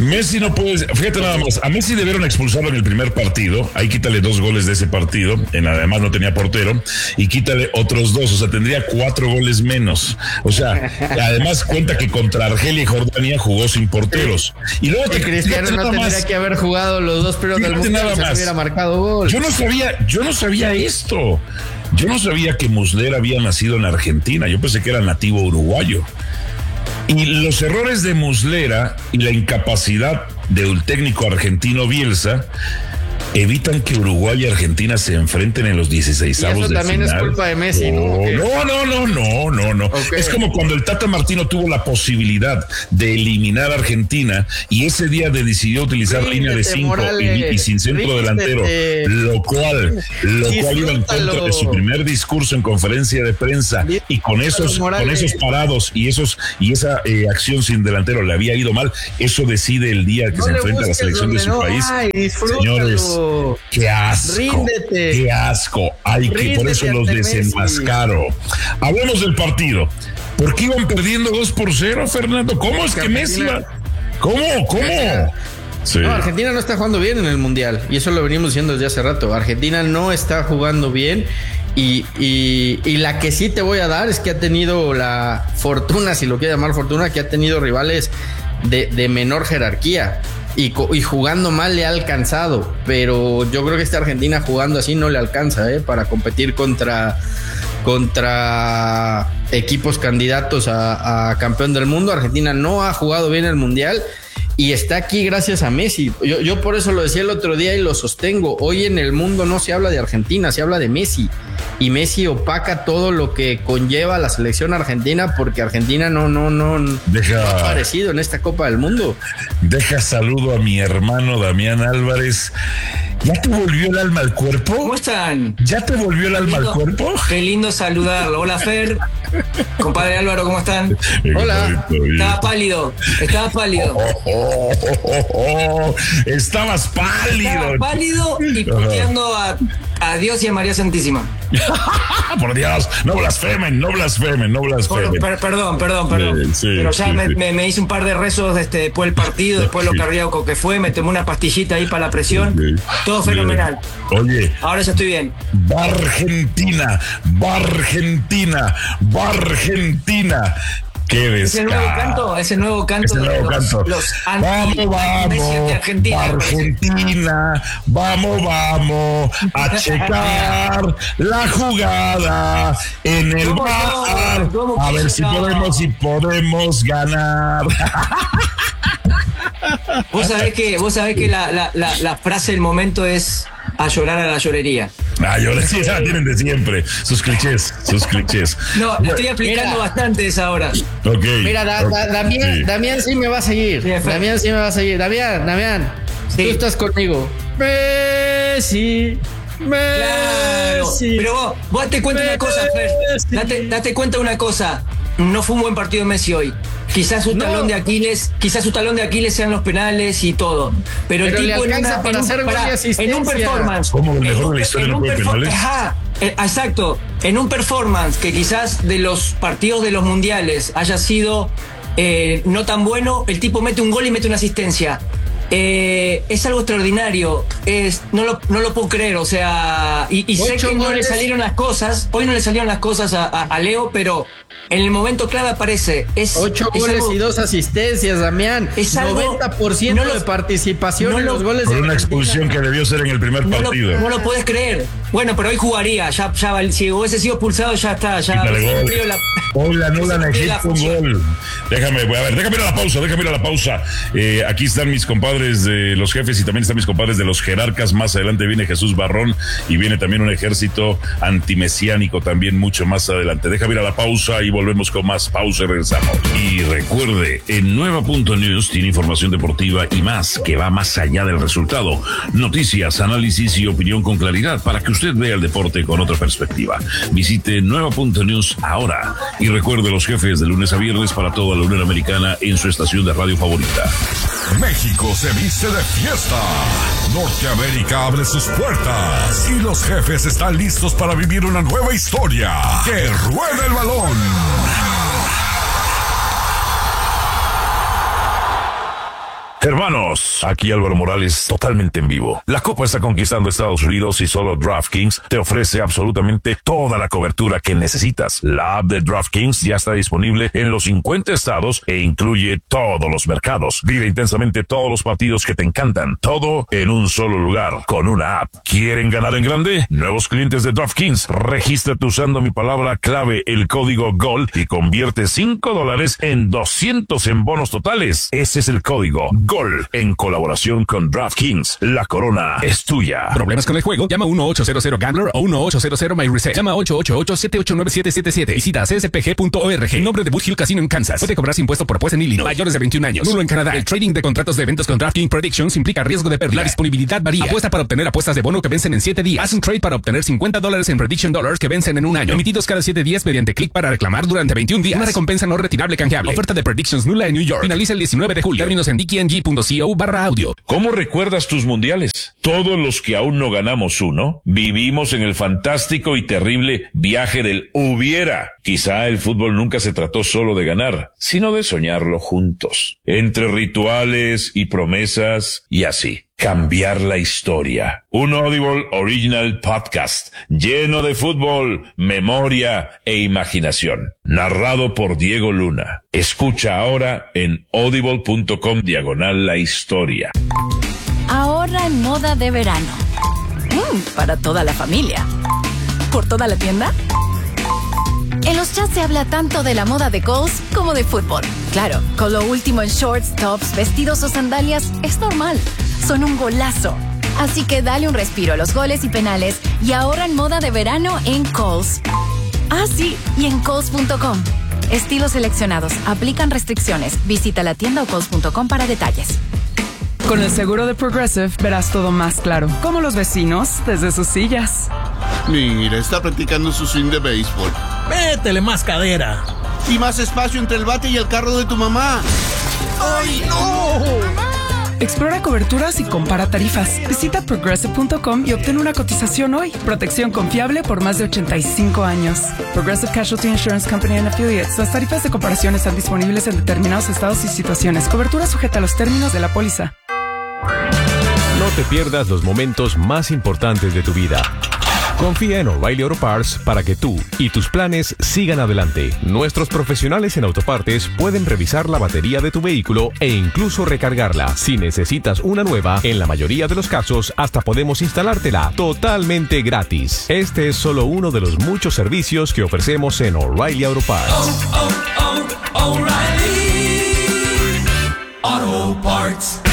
Messi no puede, fíjate nada más, a Messi debieron expulsarlo en el primer partido, ahí quítale dos goles de ese partido, en además no tenía portero, y quítale otros dos, o sea, tendría cuatro goles menos. O sea, además cuenta que contra Argelia y Jordania jugó sin porteros. Y luego te Cristiano no tendría más. que haber jugado los dos primeros del mundial, se hubiera marcado gol. Yo no sabía, yo no sabía esto. Yo no sabía que Muslera había nacido en Argentina, yo pensé que era nativo uruguayo. Y los errores de Muslera y la incapacidad del técnico argentino Bielsa evitan que Uruguay y Argentina se enfrenten en los dieciseisavos de final. Eso también es culpa de Messi, ¿no? No, no, no, no, no, no. Okay. Es como cuando el Tata Martino tuvo la posibilidad de eliminar a Argentina y ese día de decidió utilizar ríndete, línea de cinco y, y sin centro ríndete. delantero, lo cual, lo cual iba en contra de su primer discurso en conferencia de prensa y con esos, con esos parados y esos y esa eh, acción sin delantero le había ido mal. Eso decide el día que no se enfrenta a la selección de su no. país. Ay, señores, qué asco, ríndete. Qué asco. Ay, que por eso los desenmascaro. Hablemos del partido. ¿Por qué iban perdiendo dos por cero, Fernando? ¿Cómo es que Messi iba? ¿Cómo? ¿Cómo? Sí. No, Argentina no está jugando bien en el Mundial y eso lo venimos diciendo desde hace rato. Argentina no está jugando bien y, y, y la que sí te voy a dar es que ha tenido la fortuna, si lo quiere llamar fortuna, que ha tenido rivales de, de menor jerarquía. Y, y jugando mal le ha alcanzado, pero yo creo que esta Argentina jugando así no le alcanza, ¿eh? Para competir contra, contra equipos candidatos a, a campeón del mundo. Argentina no ha jugado bien el Mundial y está aquí gracias a Messi. Yo, yo por eso lo decía el otro día y lo sostengo. Hoy en el mundo no se habla de Argentina, se habla de Messi. Y Messi opaca todo lo que conlleva la selección argentina porque Argentina no, no, no, deja, no ha aparecido en esta Copa del Mundo. Deja saludo a mi hermano Damián Álvarez. ¿Ya te volvió el alma al cuerpo? ¿Cómo están? ¿Ya te volvió el alma lindo, al cuerpo? Qué lindo saludarlo. Hola, Fer. Compadre Álvaro, ¿cómo están? Bien, hola. Estaba pálido, estaba pálido. Oh, oh, oh, oh, oh. Estabas pálido. Estaba pálido y puteando a, a Dios y a María Santísima. Por Dios, no blasfemen, no blasfemen, no blasfemen. Per, perdón, perdón, perdón. Sí, Pero ya sí, me, sí. Me, me hice un par de rezos este, después del partido, después lo cardíaco que fue, me tomé una pastillita ahí para la presión. Okay. Todo fenomenal. Oye. Ahora ya estoy bien. Va Argentina, va Argentina, va Argentina. Qué ese nuevo canto, ese nuevo canto ese nuevo de canto. los, los vamos, vamos, de Argentina, Argentina, vamos, vamos a checar la jugada en el bar, a ver si podemos, si podemos ganar. Vos sabés que, vos sabés que la, la, la, la frase del momento es a llorar a la llorería. Ah, llorar, sí, esa la tienen de siempre. Sus clichés, sus clichés. No, la estoy aplicando Mira, bastante esa hora. Ok. Mira, da, da, Damián, sí. Damián sí me va a seguir. Sí, Damián sí me va a seguir. Damián, Damián, sí. Tú estás conmigo. Messi. Messi. Claro. Pero vos, vos te cuento una cosa, Fer. Date, date cuenta una cosa. No fue un buen partido de Messi hoy. Quizás su talón no. de Aquiles, quizás su talón de Aquiles sean los penales y todo. Pero, Pero el tipo en, una, para en, hacer un, para, en un performance. ¿Cómo el mejor de la historia no puede penales? Ajá, eh, exacto. En un performance que quizás de los partidos de los mundiales haya sido eh, no tan bueno, el tipo mete un gol y mete una asistencia. Eh, es algo extraordinario, es, no, lo, no lo puedo creer, o sea, y, y sé que goles. no le salieron las cosas, hoy no le salieron las cosas a, a, a Leo, pero en el momento clave aparece. Es, Ocho es goles algo, y dos asistencias, Damián. Es algo, noventa por ciento no lo, de participación no en los goles. Por una expulsión que debió ser en el primer no partido. Lo, no lo puedes creer. Bueno, pero hoy jugaría, ya, ya si hubiese sido expulsado, ya está, ya. La, hoy la anulan a Egipto un gol. Déjame, a ver, déjame ir a la pausa, déjame ir a la pausa. Eh, aquí están mis compadres de los jefes y también están mis compadres de los jerarcas. Más adelante viene Jesús Barrón y viene también un ejército antimesiánico también mucho más adelante. Déjame ir a la pausa y volvemos con más. Pausa y regresamos. Y recuerde, en Nueva Punto News tiene información deportiva y más que va más allá del resultado. Noticias, análisis y opinión con claridad para que usted vea el deporte con otra perspectiva. Visite Nueva Punto News ahora y recuerde los jefes de lunes a viernes para toda la Unión Americana en su estación de radio favorita. México se viste de fiesta. Norteamérica abre sus puertas y los jefes están listos para vivir una nueva historia. ¡Que ruede el balón! Hermanos, aquí Álvaro Morales, totalmente en vivo. La Copa está conquistando Estados Unidos y solo DraftKings te ofrece absolutamente toda la cobertura que necesitas. La app de DraftKings ya está disponible en los cincuenta estados e incluye todos los mercados. Vive intensamente todos los partidos que te encantan, todo en un solo lugar, con una app. ¿Quieren ganar en grande? Nuevos clientes de DraftKings, regístrate usando mi palabra clave, el código GOL, y convierte cinco dólares en doscientos en bonos totales. Ese es el código GOL, en colaboración con DraftKings. La corona es tuya. ¿Problemas con el juego? Llama uno ocho cero cero Gambler o uno ocho cero cero My Reset. Llama ocho ocho ocho siete ocho nueve siete siete siete. Visita c s p g punto org. En nombre de Boot Hill Casino en Kansas. Puede cobrar impuesto por apuesta en Illinois. Mayores de veintiún años. Nulo en Canadá. El trading de contratos de eventos con DraftKings Predictions implica riesgo de pérdida. La disponibilidad varía. Apuesta para obtener apuestas de bono que vencen en siete días. Haz un trade para obtener cincuenta dólares en Prediction Dollars que vencen en un año. Emitidos cada siete días mediante clic para reclamar durante veintiún días. Una recompensa no retirable canjeable. Oferta de Predictions nula en New York. Finaliza el diecinueve de julio. Términos en d k n g punto co barra audio. ¿Cómo recuerdas tus mundiales? Todos los que aún no ganamos uno, vivimos en el fantástico y terrible viaje del hubiera. Quizá el fútbol nunca se trató solo de ganar, sino de soñarlo juntos. Entre rituales y promesas y así. Cambiar la historia. Un Audible Original Podcast lleno de fútbol, memoria e imaginación. Narrado por Diego Luna. Escucha ahora en audible.com diagonal la historia. Ahorra en moda de verano. Mm, para toda la familia. ¿Por toda la tienda? En los chats se habla tanto de la moda de Kohl's como de fútbol. Claro, con lo último en shorts, tops, vestidos o sandalias es normal. Son un golazo. Así que dale un respiro a los goles y penales y ahorra en moda de verano en Kohl's. Ah, sí, y en Kohl's punto com. Estilos seleccionados. Aplican restricciones. Visita la tienda o Kohl's punto com para detalles. Con el seguro de Progressive verás todo más claro, como los vecinos desde sus sillas. Mira, está practicando su swing de béisbol. Métele más cadera. Y más espacio entre el bate y el carro de tu mamá. ¡Ay, no! Explora coberturas y compara tarifas. Visita progressive punto com y obtén una cotización hoy. Protección confiable por más de ochenta y cinco años. Progressive Casualty Insurance Company and Affiliates. Las tarifas de comparación están disponibles en determinados estados y situaciones. Cobertura sujeta a los términos de la póliza. No te pierdas los momentos más importantes de tu vida. Confía en O'Reilly Auto Parts para que tú y tus planes sigan adelante. Nuestros profesionales en autopartes pueden revisar la batería de tu vehículo e incluso recargarla. Si necesitas una nueva, en la mayoría de los casos hasta podemos instalártela totalmente gratis. Este es solo uno de los muchos servicios que ofrecemos en O'Reilly Auto Parts. Oh, oh, oh, O'Reilly Auto Parts.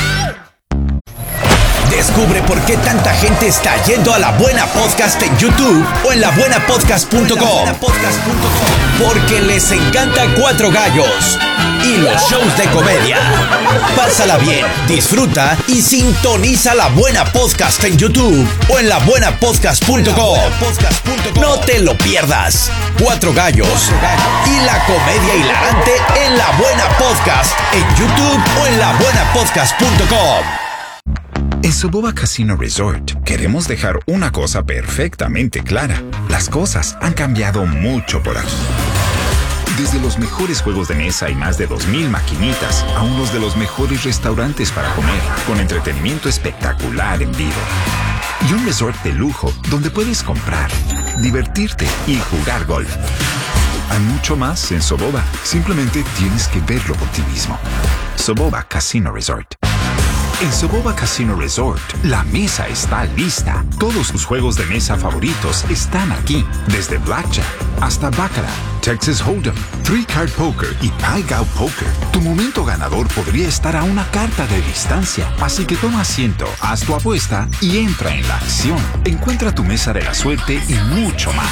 Descubre por qué tanta gente está yendo a La Buena Podcast en YouTube o en la buena podcast punto com. Porque les encanta Cuatro Gallos y los shows de comedia. Pásala bien, disfruta y sintoniza La Buena Podcast en YouTube o en la buena podcast punto com. No te lo pierdas. Cuatro Gallos y la comedia hilarante en La Buena Podcast en YouTube o en la buena podcast punto com. En Soboba Casino Resort queremos dejar una cosa perfectamente clara. Las cosas han cambiado mucho por aquí. Desde los mejores juegos de mesa y más de dos mil maquinitas a unos de los mejores restaurantes para comer, con entretenimiento espectacular en vivo. Y un resort de lujo donde puedes comprar, divertirte y jugar golf. Hay mucho más en Soboba. Simplemente tienes que verlo por ti mismo. Soboba Casino Resort. En Soboba Casino Resort, la mesa está lista. Todos tus juegos de mesa favoritos están aquí. Desde Blackjack hasta Baccarat, Texas Hold'em, Three Card Poker y Pai Gow Poker. Tu momento ganador podría estar a una carta de distancia. Así que toma asiento, haz tu apuesta y entra en la acción. Encuentra tu mesa de la suerte y mucho más.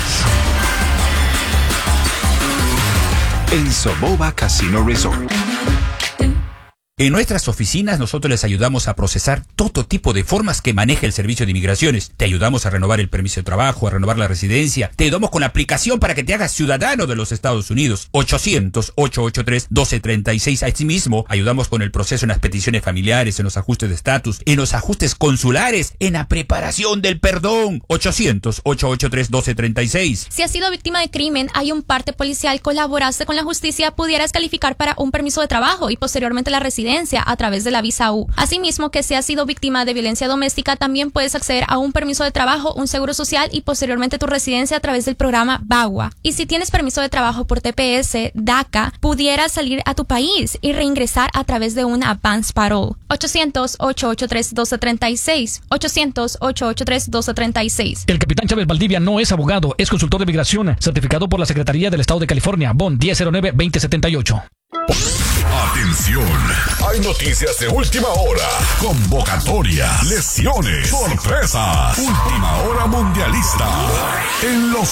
En Soboba Casino Resort. En nuestras oficinas nosotros les ayudamos a procesar todo tipo de formas que maneja el Servicio de Inmigraciones. Te ayudamos a renovar el permiso de trabajo, a renovar la residencia. Te ayudamos con la aplicación para que te hagas ciudadano de los Estados Unidos. ochocientos, ocho ocho tres, uno dos tres seis. Asimismo, ayudamos con el proceso en las peticiones familiares, en los ajustes de estatus, en los ajustes consulares, en la preparación del perdón. ochocientos, ocho ocho tres, uno dos tres seis. Si has sido víctima de crimen, hay un parte policial, colaboraste con la justicia, pudieras calificar para un permiso de trabajo y posteriormente la residencia. residencia a través de la visa U. Asimismo, que si has sido víctima de violencia doméstica, también puedes acceder a un permiso de trabajo, un seguro social y posteriormente tu residencia a través del programa BAGUA. Y si tienes permiso de trabajo por T P S, DACA, pudieras salir a tu país y reingresar a través de una advance parole. ochocientos, ocho ocho tres, uno dos tres seis. ochocientos, ocho ocho tres, uno dos tres seis. El capitán Chávez Valdivia no es abogado, es consultor de migración, certificado por la Secretaría del Estado de California, B O N diez cero nueve veinte setenta y ocho. Atención, hay noticias de última hora, convocatoria, lesiones, sorpresas, última hora mundialista en Los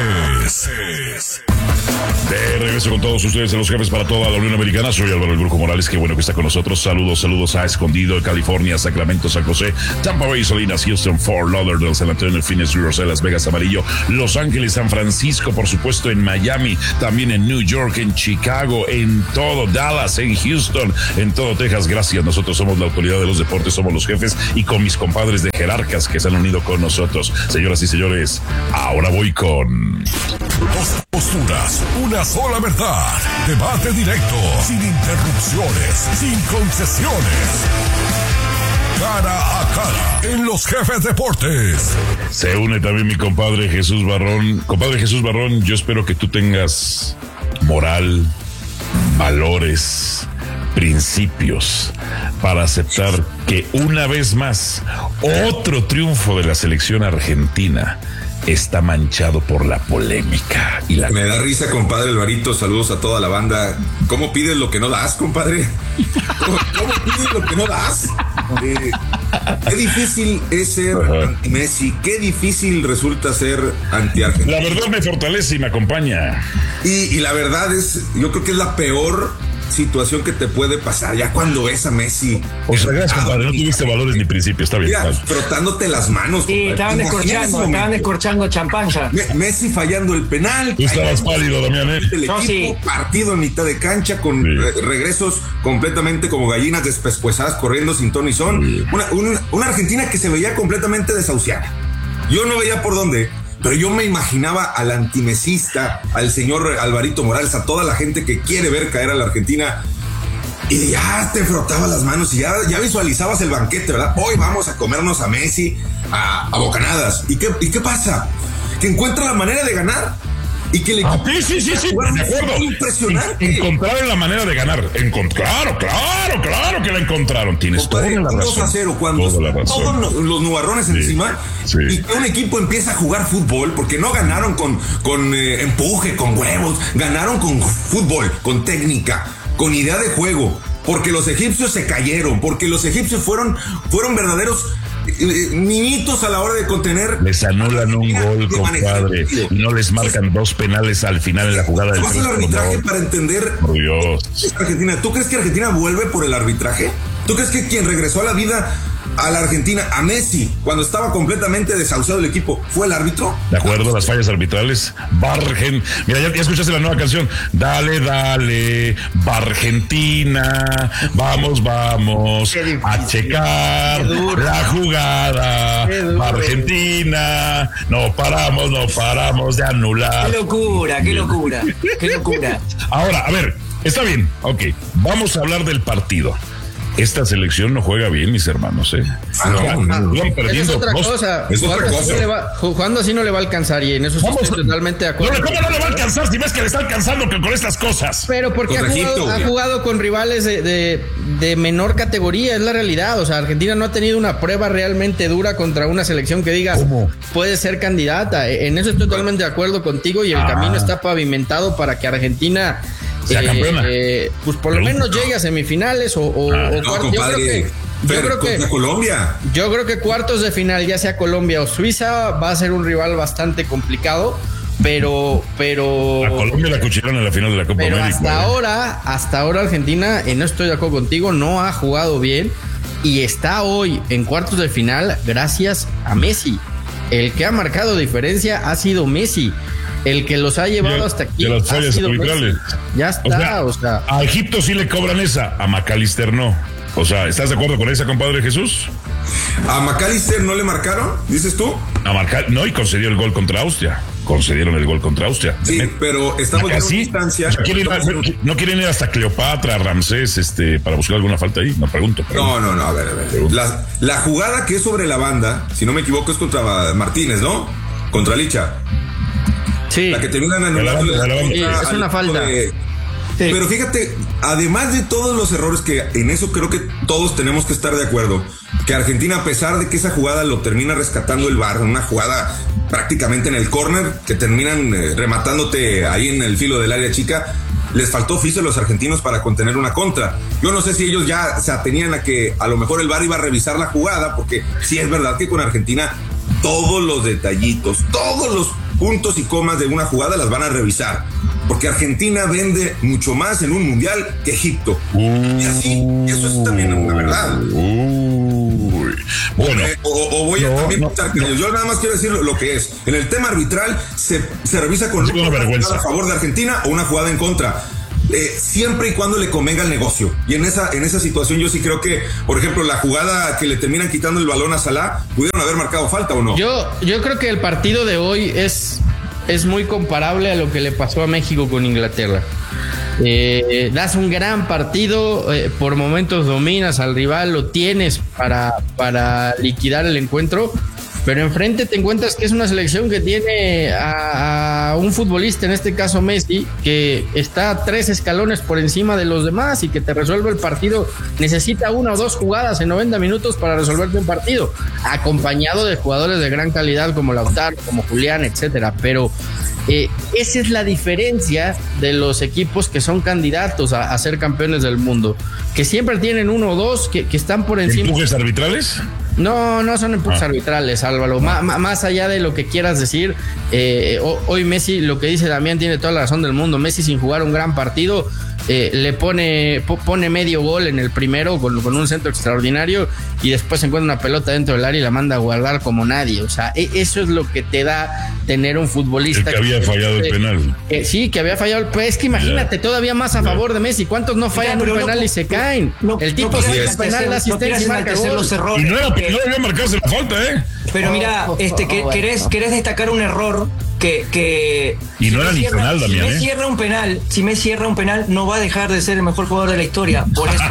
Jefes. De regreso con todos ustedes en Los Jefes para toda la Unión Americana. Soy Álvaro El Brujo Morales, qué bueno que está con nosotros. Saludos, saludos a Escondido, California, Sacramento, San José, Tampa Bay, Salinas, Houston, Fort Lauderdale, San Antonio, Phoenix, Roselle, Las Vegas, Amarillo, Los Ángeles, San Francisco, por supuesto en Miami, también en New York, en Chicago, en todo Dallas, en Houston, en todo Texas. Gracias, nosotros somos la autoridad de los deportes, somos Los Jefes y con mis compadres de jerarcas que se han unido con nosotros. Señoras y señores, ahora voy con... Dos posturas, una sola verdad. Debate directo, sin interrupciones, sin concesiones. Cara a cara, en Los Jefes Deportes. Se une también mi compadre Jesús Barrón. Compadre Jesús Barrón, yo espero que tú tengas moral, valores, principios para aceptar que una vez más otro triunfo de la selección argentina está manchado por la polémica y la... Me da risa, compadre Alvarito. Saludos a toda la banda. ¿Cómo pides lo que no das, compadre? ¿Cómo, cómo pides lo que no das? Eh, qué difícil es ser anti-Messi. Qué difícil resulta ser anti-Argentina. La verdad me fortalece y me acompaña. Y, y la verdad es, yo creo que es la peor situación que te puede pasar ya cuando ves a Messi. O sea, gracias, compadre, no tuviste valores ni principios, está bien. Mira, frotándote las manos. Sí, estaban descorchando, estaban descorchando champán ya. Messi fallando el penal. Tú estabas pálido, Damián, ¿eh? El equipo, sí. Partido en mitad de cancha con sí. re regresos completamente como gallinas despescuezadas corriendo sin ton y son. Sí. Una, una, una Argentina que se veía completamente desahuciada. Yo no veía por dónde. Pero yo me imaginaba al antimesista, al señor Alvarito Morales, a toda la gente que quiere ver caer a la Argentina, y ya te frotaba las manos y ya, ya visualizabas el banquete, ¿verdad? Hoy vamos a comernos a Messi a, a bocanadas. ¿Y qué, ¿Y qué pasa? Que encuentra la manera de ganar. Y que le ah, sí, sí, sí, sí, de acuerdo. Impresionante. Encontraron la manera de ganar. Encont claro, claro, claro que la encontraron. Tienes toda la razón. dos a cero cuando todos los nubarrones sí, encima sí. Y que un equipo empieza a jugar fútbol, porque no ganaron con, con eh, empuje, con huevos, ganaron con fútbol, con técnica, con idea de juego, porque los egipcios se cayeron, porque los egipcios fueron, fueron verdaderos niñitos a la hora de contener. Les anulan un gol, compadre, y no les marcan dos penales al final en la jugada del ¿Vas al arbitraje para entender? Por Dios. Argentina, ¿tú crees que Argentina vuelve por el arbitraje? ¿Tú crees que quien regresó a la vida a la Argentina, a Messi, cuando estaba completamente desahuciado el equipo, fue el árbitro? De acuerdo, las fallas arbitrales. Bargen. Mira, ya, ya escuchaste la nueva canción. Dale, dale, Bargentina. Vamos, vamos a checar la jugada. Bargentina. No paramos, no paramos de anular. Qué locura, qué locura, qué locura. Ahora, a ver, está bien, ok. Vamos a hablar del partido. Esta selección no juega bien, mis hermanos, ¿eh? Ah, no, no, no. Es otra cosa. Es otra jugando, cosa. Así va, jugando así no le va a alcanzar, y en eso Vamos, estoy totalmente de acuerdo. No, ¿cómo no le va a alcanzar si ves que le está alcanzando con, con estas cosas? Pero porque ha jugado, ha jugado con rivales de, de, de menor categoría, es la realidad. O sea, Argentina no ha tenido una prueba realmente dura contra una selección que digas ¿Cómo? puede ser candidata. En eso estoy totalmente de acuerdo contigo, y el ah. camino está pavimentado para que Argentina... sea campeona. Eh, eh, pues por lo menos llegue a semifinales o, o, ah, o no, compadre, yo creo que yo creo que Colombia. Yo creo que cuartos de final, ya sea Colombia o Suiza, va a ser un rival bastante complicado, pero pero a Colombia la cuchillaron en la final de la Copa pero América. Hasta ¿eh? ahora, hasta ahora Argentina, y no estoy de acuerdo contigo, no ha jugado bien y está hoy en cuartos de final gracias a Messi. El que ha marcado diferencia ha sido Messi. El que los ha llevado ya, hasta aquí. las fallas arbitrales. Ya está, o sea, o sea. A Egipto sí le cobran esa, a McAllister no. O sea, ¿estás de acuerdo con esa, compadre Jesús? ¿A McAllister no le marcaron? ¿Dices tú? A marcar, no, y concedió el gol contra Austria. concedieron el gol contra Austria. Sí, pero estamos en una instancia. O sea, ¿quieren ir, no quieren ir hasta Cleopatra, Ramsés, este, para buscar alguna falta ahí, me pregunto. pregunto. No, no, no, a ver, a ver. La, la jugada que es sobre la banda, si no me equivoco, es contra Martínez, ¿no? Contra Licha. Sí. La que terminan anulando. Sí, es una falta. De, sí. Pero fíjate, además de todos los errores que en eso creo que todos tenemos que estar de acuerdo, que Argentina, a pesar de que esa jugada lo termina rescatando el V A R, una jugada prácticamente en el córner, que terminan eh, rematándote ahí en el filo del área chica, les faltó oficio a los argentinos para contener una contra. Yo no sé si ellos ya se atenían a que a lo mejor el V A R iba a revisar la jugada, porque sí es verdad que con Argentina todos los detallitos, todos los puntos y comas de una jugada las van a revisar, porque Argentina vende mucho más en un mundial que Egipto. Uh, y así, y eso es también una verdad. Uh, bueno, o, o voy a no, también no, no. Yo nada más quiero decir lo, lo que es. En el tema arbitral se, se revisa con una vergüenza a favor de Argentina o una jugada en contra. Eh, siempre y cuando le convenga el negocio. Y en esa, en esa situación yo sí creo que, por ejemplo, la jugada que le terminan quitando el balón a Salah, ¿pudieron haber marcado falta o no? Yo, yo creo que el partido de hoy es, es muy comparable a lo que le pasó a México con Inglaterra. Eh, das un gran partido, eh, por momentos dominas al rival, lo tienes para, para liquidar el encuentro, pero enfrente te encuentras que es una selección que tiene a, a un futbolista, en este caso Messi, que está tres escalones por encima de los demás y que te resuelve el partido. Necesita una o dos jugadas en noventa minutos para resolverte un partido, acompañado de jugadores de gran calidad como Lautaro, como Julián, etcétera. Pero eh, esa es la diferencia de los equipos que son candidatos a, a ser campeones del mundo, que siempre tienen uno o dos que, que están por encima. ¿Empujes arbitrales? No, no son empujes ah. arbitrales, Álvaro. Ah. M- más allá de lo que quieras decir, eh, hoy Messi, lo que dice Damián, tiene toda la razón del mundo. Messi, sin jugar un gran partido, eh, le pone pone medio gol en el primero con, con un centro extraordinario, y después encuentra una pelota dentro del área y la manda a guardar como nadie. O sea, eso es lo que te da tener un futbolista. El que había que, fallado el penal. Que, sí, que había fallado el penal. Es que imagínate, yeah. todavía más a favor de Messi. ¿Cuántos no fallan yeah, un penal no, y se caen? No, el tipo no se penal, la asistencia y marca gol. Los errores, y no era que no debía marcarse la falta, ¿eh? Pero mira, este, que, querés, querés destacar un error que... que y si no era ni cierra, penal, Damián, si me ¿eh? cierra un penal, si me cierra un penal, no va a dejar de ser el mejor jugador de la historia, por eso.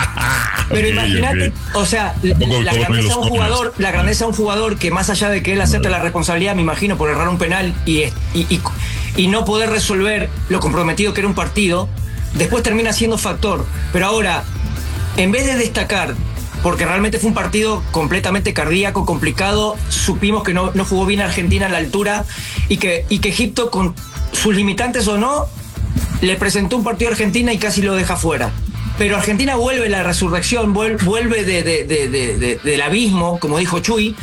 Pero okay, imagínate, okay. o sea, la grandeza de un jugador, la grandeza de un jugador que más allá de que él acepte la responsabilidad, me imagino, por errar un penal y, y, y, y no poder resolver lo comprometido que era un partido, después termina siendo factor. Pero ahora, en vez de destacar, porque realmente fue un partido completamente cardíaco, complicado, supimos que no, no jugó bien Argentina a la altura y que, y que Egipto, con sus limitantes o no, le presentó un partido a Argentina y casi lo deja fuera. Pero Argentina vuelve la resurrección, vuelve de, de, de, de, de, del abismo, como dijo Chuy,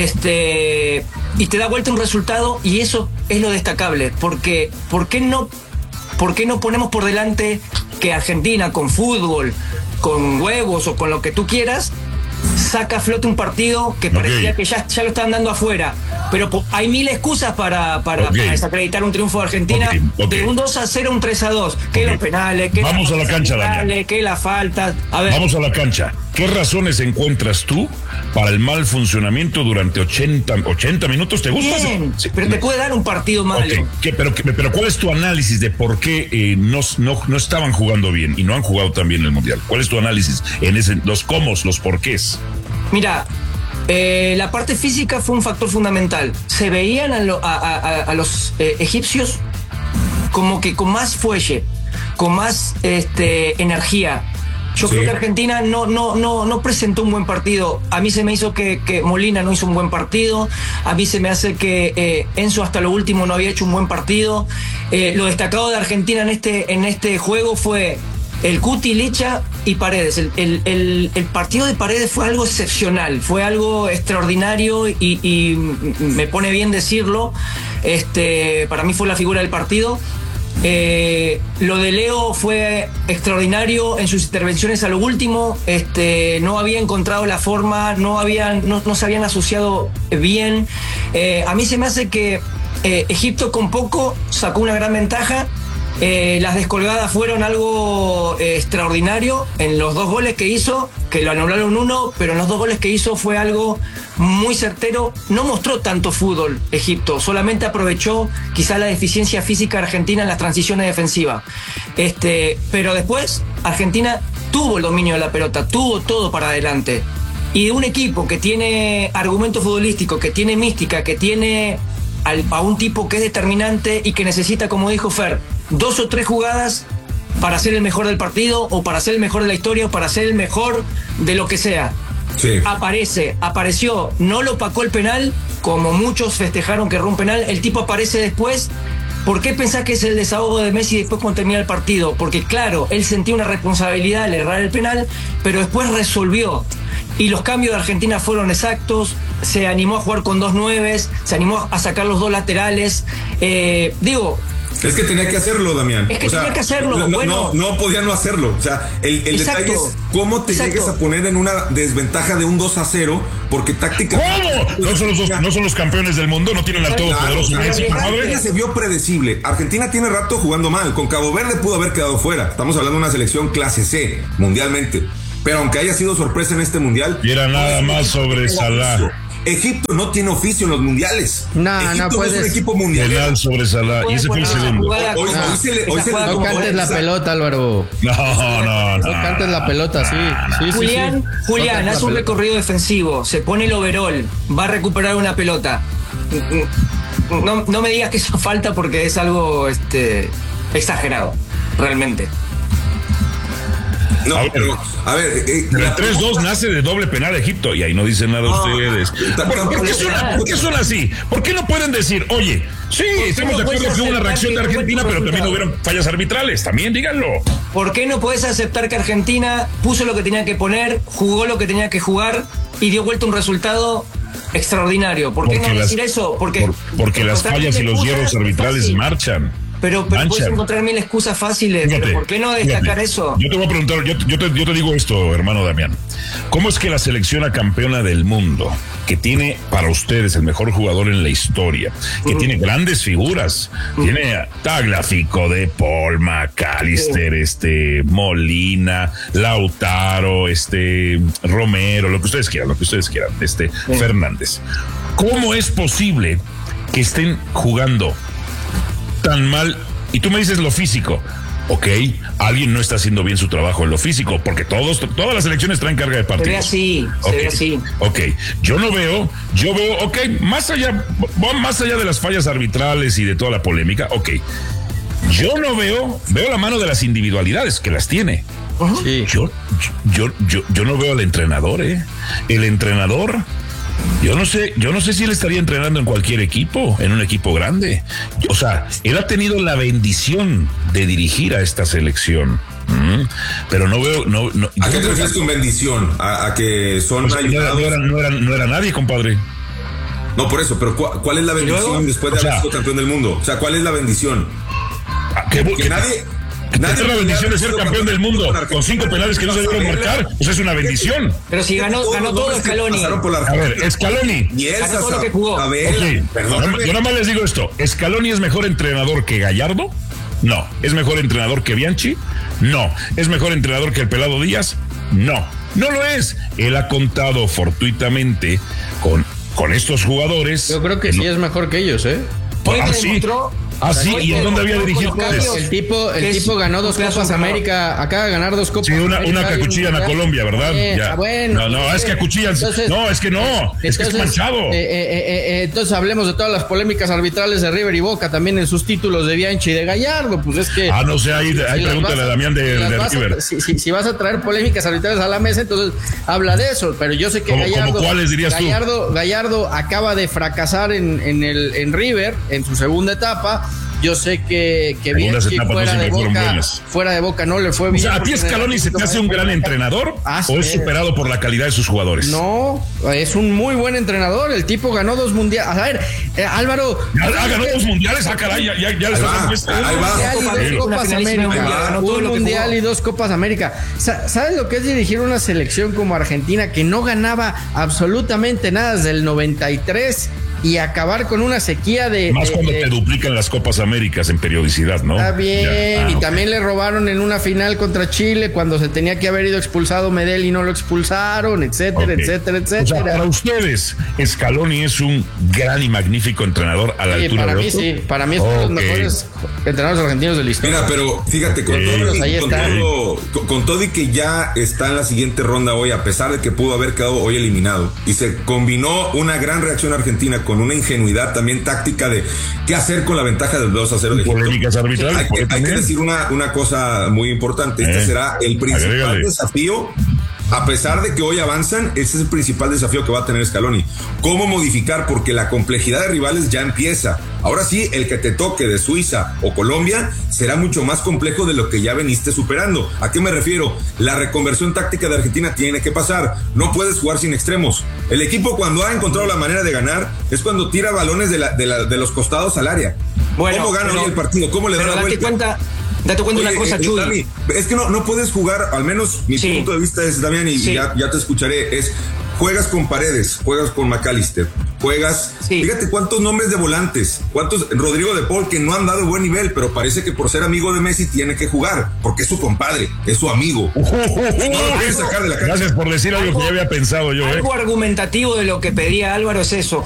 este, y te da vuelta un resultado, y eso es lo destacable, porque ¿por qué no, por qué no ponemos por delante que Argentina con fútbol, con huevos o con lo que tú quieras, saca a flote un partido que parecía okay. que ya, ya lo estaban dando afuera? Pero po, hay mil excusas para, para, okay. para desacreditar un triunfo de Argentina, okay. Okay. de un dos a cero a un tres a dos. Que okay. los penales, que vamos a la cancha, Daniel. Que la falta. A ver. Vamos a la cancha. ¿Qué razones encuentras tú para el mal funcionamiento durante ochenta, ochenta minutos? ¿Te gusta? Bien, sí. Pero te puede dar un partido malo. Okay. ¿Qué, pero, pero ¿cuál es tu análisis de por qué eh, no, no, no estaban jugando bien y no han jugado tan bien el Mundial? ¿Cuál es tu análisis en ese, los cómo, los porqués? Mira, eh, la parte física fue un factor fundamental. Se veían a, lo, a, a, a los eh, egipcios como que con más fuelle, con más este, energía. Yo sí. creo que Argentina no, no, no, no presentó un buen partido. A mí se me hizo que, que Molina no hizo un buen partido. A mí se me hace que eh, Enzo hasta lo último no había hecho un buen partido. Eh, lo destacado de Argentina en este, en este juego fue el Cuti, Licha y Paredes. El, el, el, el partido de Paredes fue algo excepcional, fue algo extraordinario y, y me pone bien decirlo. Este, para mí fue la figura del partido. Eh, lo de Leo fue extraordinario en sus intervenciones a lo último. Este, no había encontrado la forma, no, habían, no, no se habían asociado bien. Eh, a mí se me hace que eh, Egipto con poco sacó una gran ventaja Eh, las descolgadas fueron algo eh, extraordinario en los dos goles que hizo, que lo anularon uno, pero en los dos goles que hizo fue algo muy certero. No mostró tanto fútbol Egipto, solamente aprovechó quizá la deficiencia física argentina en las transiciones defensivas. Este, pero después Argentina tuvo el dominio de la pelota, tuvo todo para adelante. Y de un equipo que tiene argumento futbolístico, que tiene mística, que tiene al, a un tipo que es determinante y que necesita, como dijo Fer, dos o tres jugadas para ser el mejor del partido o para ser el mejor de la historia o para ser el mejor de lo que sea. Sí. Aparece, apareció, no lo opacó el penal, como muchos festejaron que erró un penal, el tipo aparece después. ¿Por qué pensás que es el desahogo de Messi después cuando termina el partido? Porque claro, él sentía una responsabilidad al errar el penal, pero después resolvió. Y los cambios de Argentina fueron exactos, se animó a jugar con dos nueves, se animó a sacar los dos laterales. Eh, digo... Es que tenía que hacerlo, Damián. Es que o sea, tenía que hacerlo. No, bueno, no, no podía no hacerlo. O sea, el, el detalle es cómo te Exacto. llegues a poner en una desventaja de un dos a cero, porque tácticamente... ¿Cómo? ¿No son los, dos, no son los campeones del mundo? ¿No tienen al todopoderoso? Claro, Argentina se vio predecible. Argentina tiene rato jugando mal. Con Cabo Verde pudo haber quedado fuera. Estamos hablando de una selección clase C, mundialmente. Pero aunque haya sido sorpresa en este mundial... Y era nada más sobre Salah. Egipto no tiene oficio en los mundiales. No, Egipto no puedes. No es un equipo mundial. Penal sobre Salah. Y ese fue el segundo. Hoy, hoy, no, hoy se le, hoy se le no cantes la pelota, Álvaro. No, no, no. No cantes la pelota, sí. sí Julián, sí, sí. Julián, no hace un recorrido defensivo, se pone el overall, va a recuperar una pelota. No, no me digas que eso falta porque es algo este, exagerado, realmente. No, pero, a ver, eh, el tres dos nace de doble penal a Egipto y ahí no dicen nada no, ustedes. ¿Por, ¿por, qué son, ¿Por qué son así? ¿Por qué no pueden decir, oye, sí, estamos de acuerdo que hubo una reacción de Argentina, pero también hubieron fallas arbitrales? También díganlo. ¿Por qué no puedes aceptar que Argentina puso lo que tenía que poner, jugó lo que tenía que jugar y dio vuelta un resultado extraordinario? ¿Por qué porque no las, decir eso? Porque, por, porque las fallas y los hierros arbitrales marchan. Pero, pero puedes encontrar mil excusas fáciles. Fíjate, pero ¿por qué no destacar fíjate. eso? Yo te voy a preguntar, yo, yo, te, yo te digo esto, hermano Damián. ¿Cómo es que la selección a campeona del mundo, que tiene para ustedes el mejor jugador en la historia, que uh-huh. tiene grandes figuras, uh-huh. tiene a Tagliafico, De Paul, McAllister, uh-huh. este, Molina, Lautaro, este, Romero, lo que ustedes quieran, lo que ustedes quieran, este, uh-huh. Fernández? ¿Cómo es posible que estén jugando tan mal? Y tú me dices lo físico. Ok, alguien no está haciendo bien su trabajo en lo físico, porque todos, todas las selecciones traen carga de partidos. Se ve así, okay. se ve así. Ok, yo no veo, yo veo, ok, más allá, más allá de las fallas arbitrales y de toda la polémica, ok, yo no veo, veo la mano de las individualidades, que las tiene. Uh-huh. Sí. Yo, yo, yo, yo no veo al entrenador, eh. El entrenador... Yo no sé, yo no sé si él estaría entrenando en cualquier equipo, en un equipo grande. O sea, él ha tenido la bendición de dirigir a esta selección. Mm, pero no veo, no, no. ¿A qué te refieres con bendición? A, a que son o sea, ayudados. No era, no, era, no era nadie, compadre. No, por eso, pero ¿cuál, cuál es la bendición luego, después de haber sea, sido campeón del mundo? O sea, ¿cuál es la bendición? Que, que, que nadie. Tener la bendición de ser campeón del mundo con cinco penales que no se debieron marcar, pues es una bendición. Pero si ganó, ganó todo Scaloni. A ver, Scaloni. Ganó todo lo que jugó. A ver, okay. Yo nada más les digo esto. ¿Scaloni es mejor entrenador que Gallardo? No. ¿Es mejor entrenador que Bianchi? No. ¿Es mejor entrenador que el Pelado Díaz? No. No lo es. Él ha contado fortuitamente con, con estos jugadores. Yo creo que sí es mejor que ellos, ¿eh? Hoy ah, me sí. demostró. Ah, sí, ¿y en dónde había dirigido? El tipo, el tipo ganó dos Copas América, acaba de ganar dos Copas Sí, una, América, una que acuchillan a Colombia, ¿verdad? Eh, ya. Bueno, no, no, es que acuchillan. Entonces, no, es que no, entonces, es que es manchado. Eh, eh, eh, entonces hablemos de todas las polémicas arbitrales de River y Boca, también en sus títulos de Bianchi y de Gallardo, pues es que... Ah, no sé, ahí, ahí si pregúntale a Damián de, de River. A, si, si, si vas a traer polémicas arbitrales a la mesa, entonces habla de eso, pero yo sé que ¿Cómo, Gallardo... ¿cómo cuáles dirías Gallardo, tú? Gallardo acaba de fracasar en, en, el, en River, en su segunda etapa. Yo sé que, que Bianchi fuera, no de Boca, fuera de Boca no le fue bien. O sea, ¿a ti Scaloni se te hace un gran entrenador ah, o es superado por la calidad de sus jugadores? No, es un muy buen entrenador. El tipo ganó dos mundiales. A ver, eh, Álvaro. Ah, ganó dos mundiales. Ah, caray, ya, ya, ya les hace un mundial y dos Copas América. Un mundial y dos Copas América. ¿Sabes lo que es dirigir una selección como Argentina que no ganaba absolutamente nada desde el noventa y tres? y acabar con una sequía de... Más de, cuando de, te duplican las Copas Américas en periodicidad, ¿no? Está bien, ya. Ah, y okay. también le robaron en una final contra Chile cuando se tenía que haber ido expulsado Medel y no lo expulsaron, etcétera, Okay. etcétera, etcétera. O sea, para ustedes, Scaloni es un gran y magnífico entrenador a la Sí, altura para de mí Otto. sí, para mí es uno de los Okay. mejores entrenadores argentinos de la historia. Mira, pero fíjate, con, Sí. todo, y, Ahí con, está. todo, con, con todo y que ya está en la siguiente ronda hoy, a pesar de que pudo haber quedado hoy eliminado, y se combinó una gran reacción argentina con una ingenuidad también táctica de qué hacer con la ventaja del dos a cero de Egipto. Polémicas arbitrales, Hay, por ahí que- hay que también. decir una, una cosa muy importante, este Eh, será el principal agrégale. desafío. A pesar de que hoy avanzan, ese es el principal desafío que va a tener Scaloni. ¿Cómo modificar? Porque la complejidad de rivales ya empieza. Ahora sí, el que te toque de Suiza o Colombia será mucho más complejo de lo que ya veniste superando. ¿A qué me refiero? La reconversión táctica de Argentina tiene que pasar. No puedes jugar sin extremos. El equipo, cuando ha encontrado la manera de ganar, es cuando tira balones de, la, de, la, de los costados al área. Bueno, ¿Cómo gana pero- hoy el partido? ¿Cómo le da pero la date vuelta? cuenta, date cuenta Oye, una cosa, eh, Chuy. Dami, es que no, no puedes jugar, al menos mi Sí. punto de vista es, Damián, y Sí. ya, ya te escucharé, es juegas con Paredes, juegas con McAllister, juegas, Sí. fíjate cuántos nombres de volantes, cuántos, Rodrigo de Paul, que no han dado buen nivel, pero parece que por ser amigo de Messi tiene que jugar, porque es su compadre, es su amigo. No lo puedes sacar de la cancha. Gracias por decir algo que ya había pensado yo, ¿eh? Algo argumentativo de lo que pedía Álvaro es eso.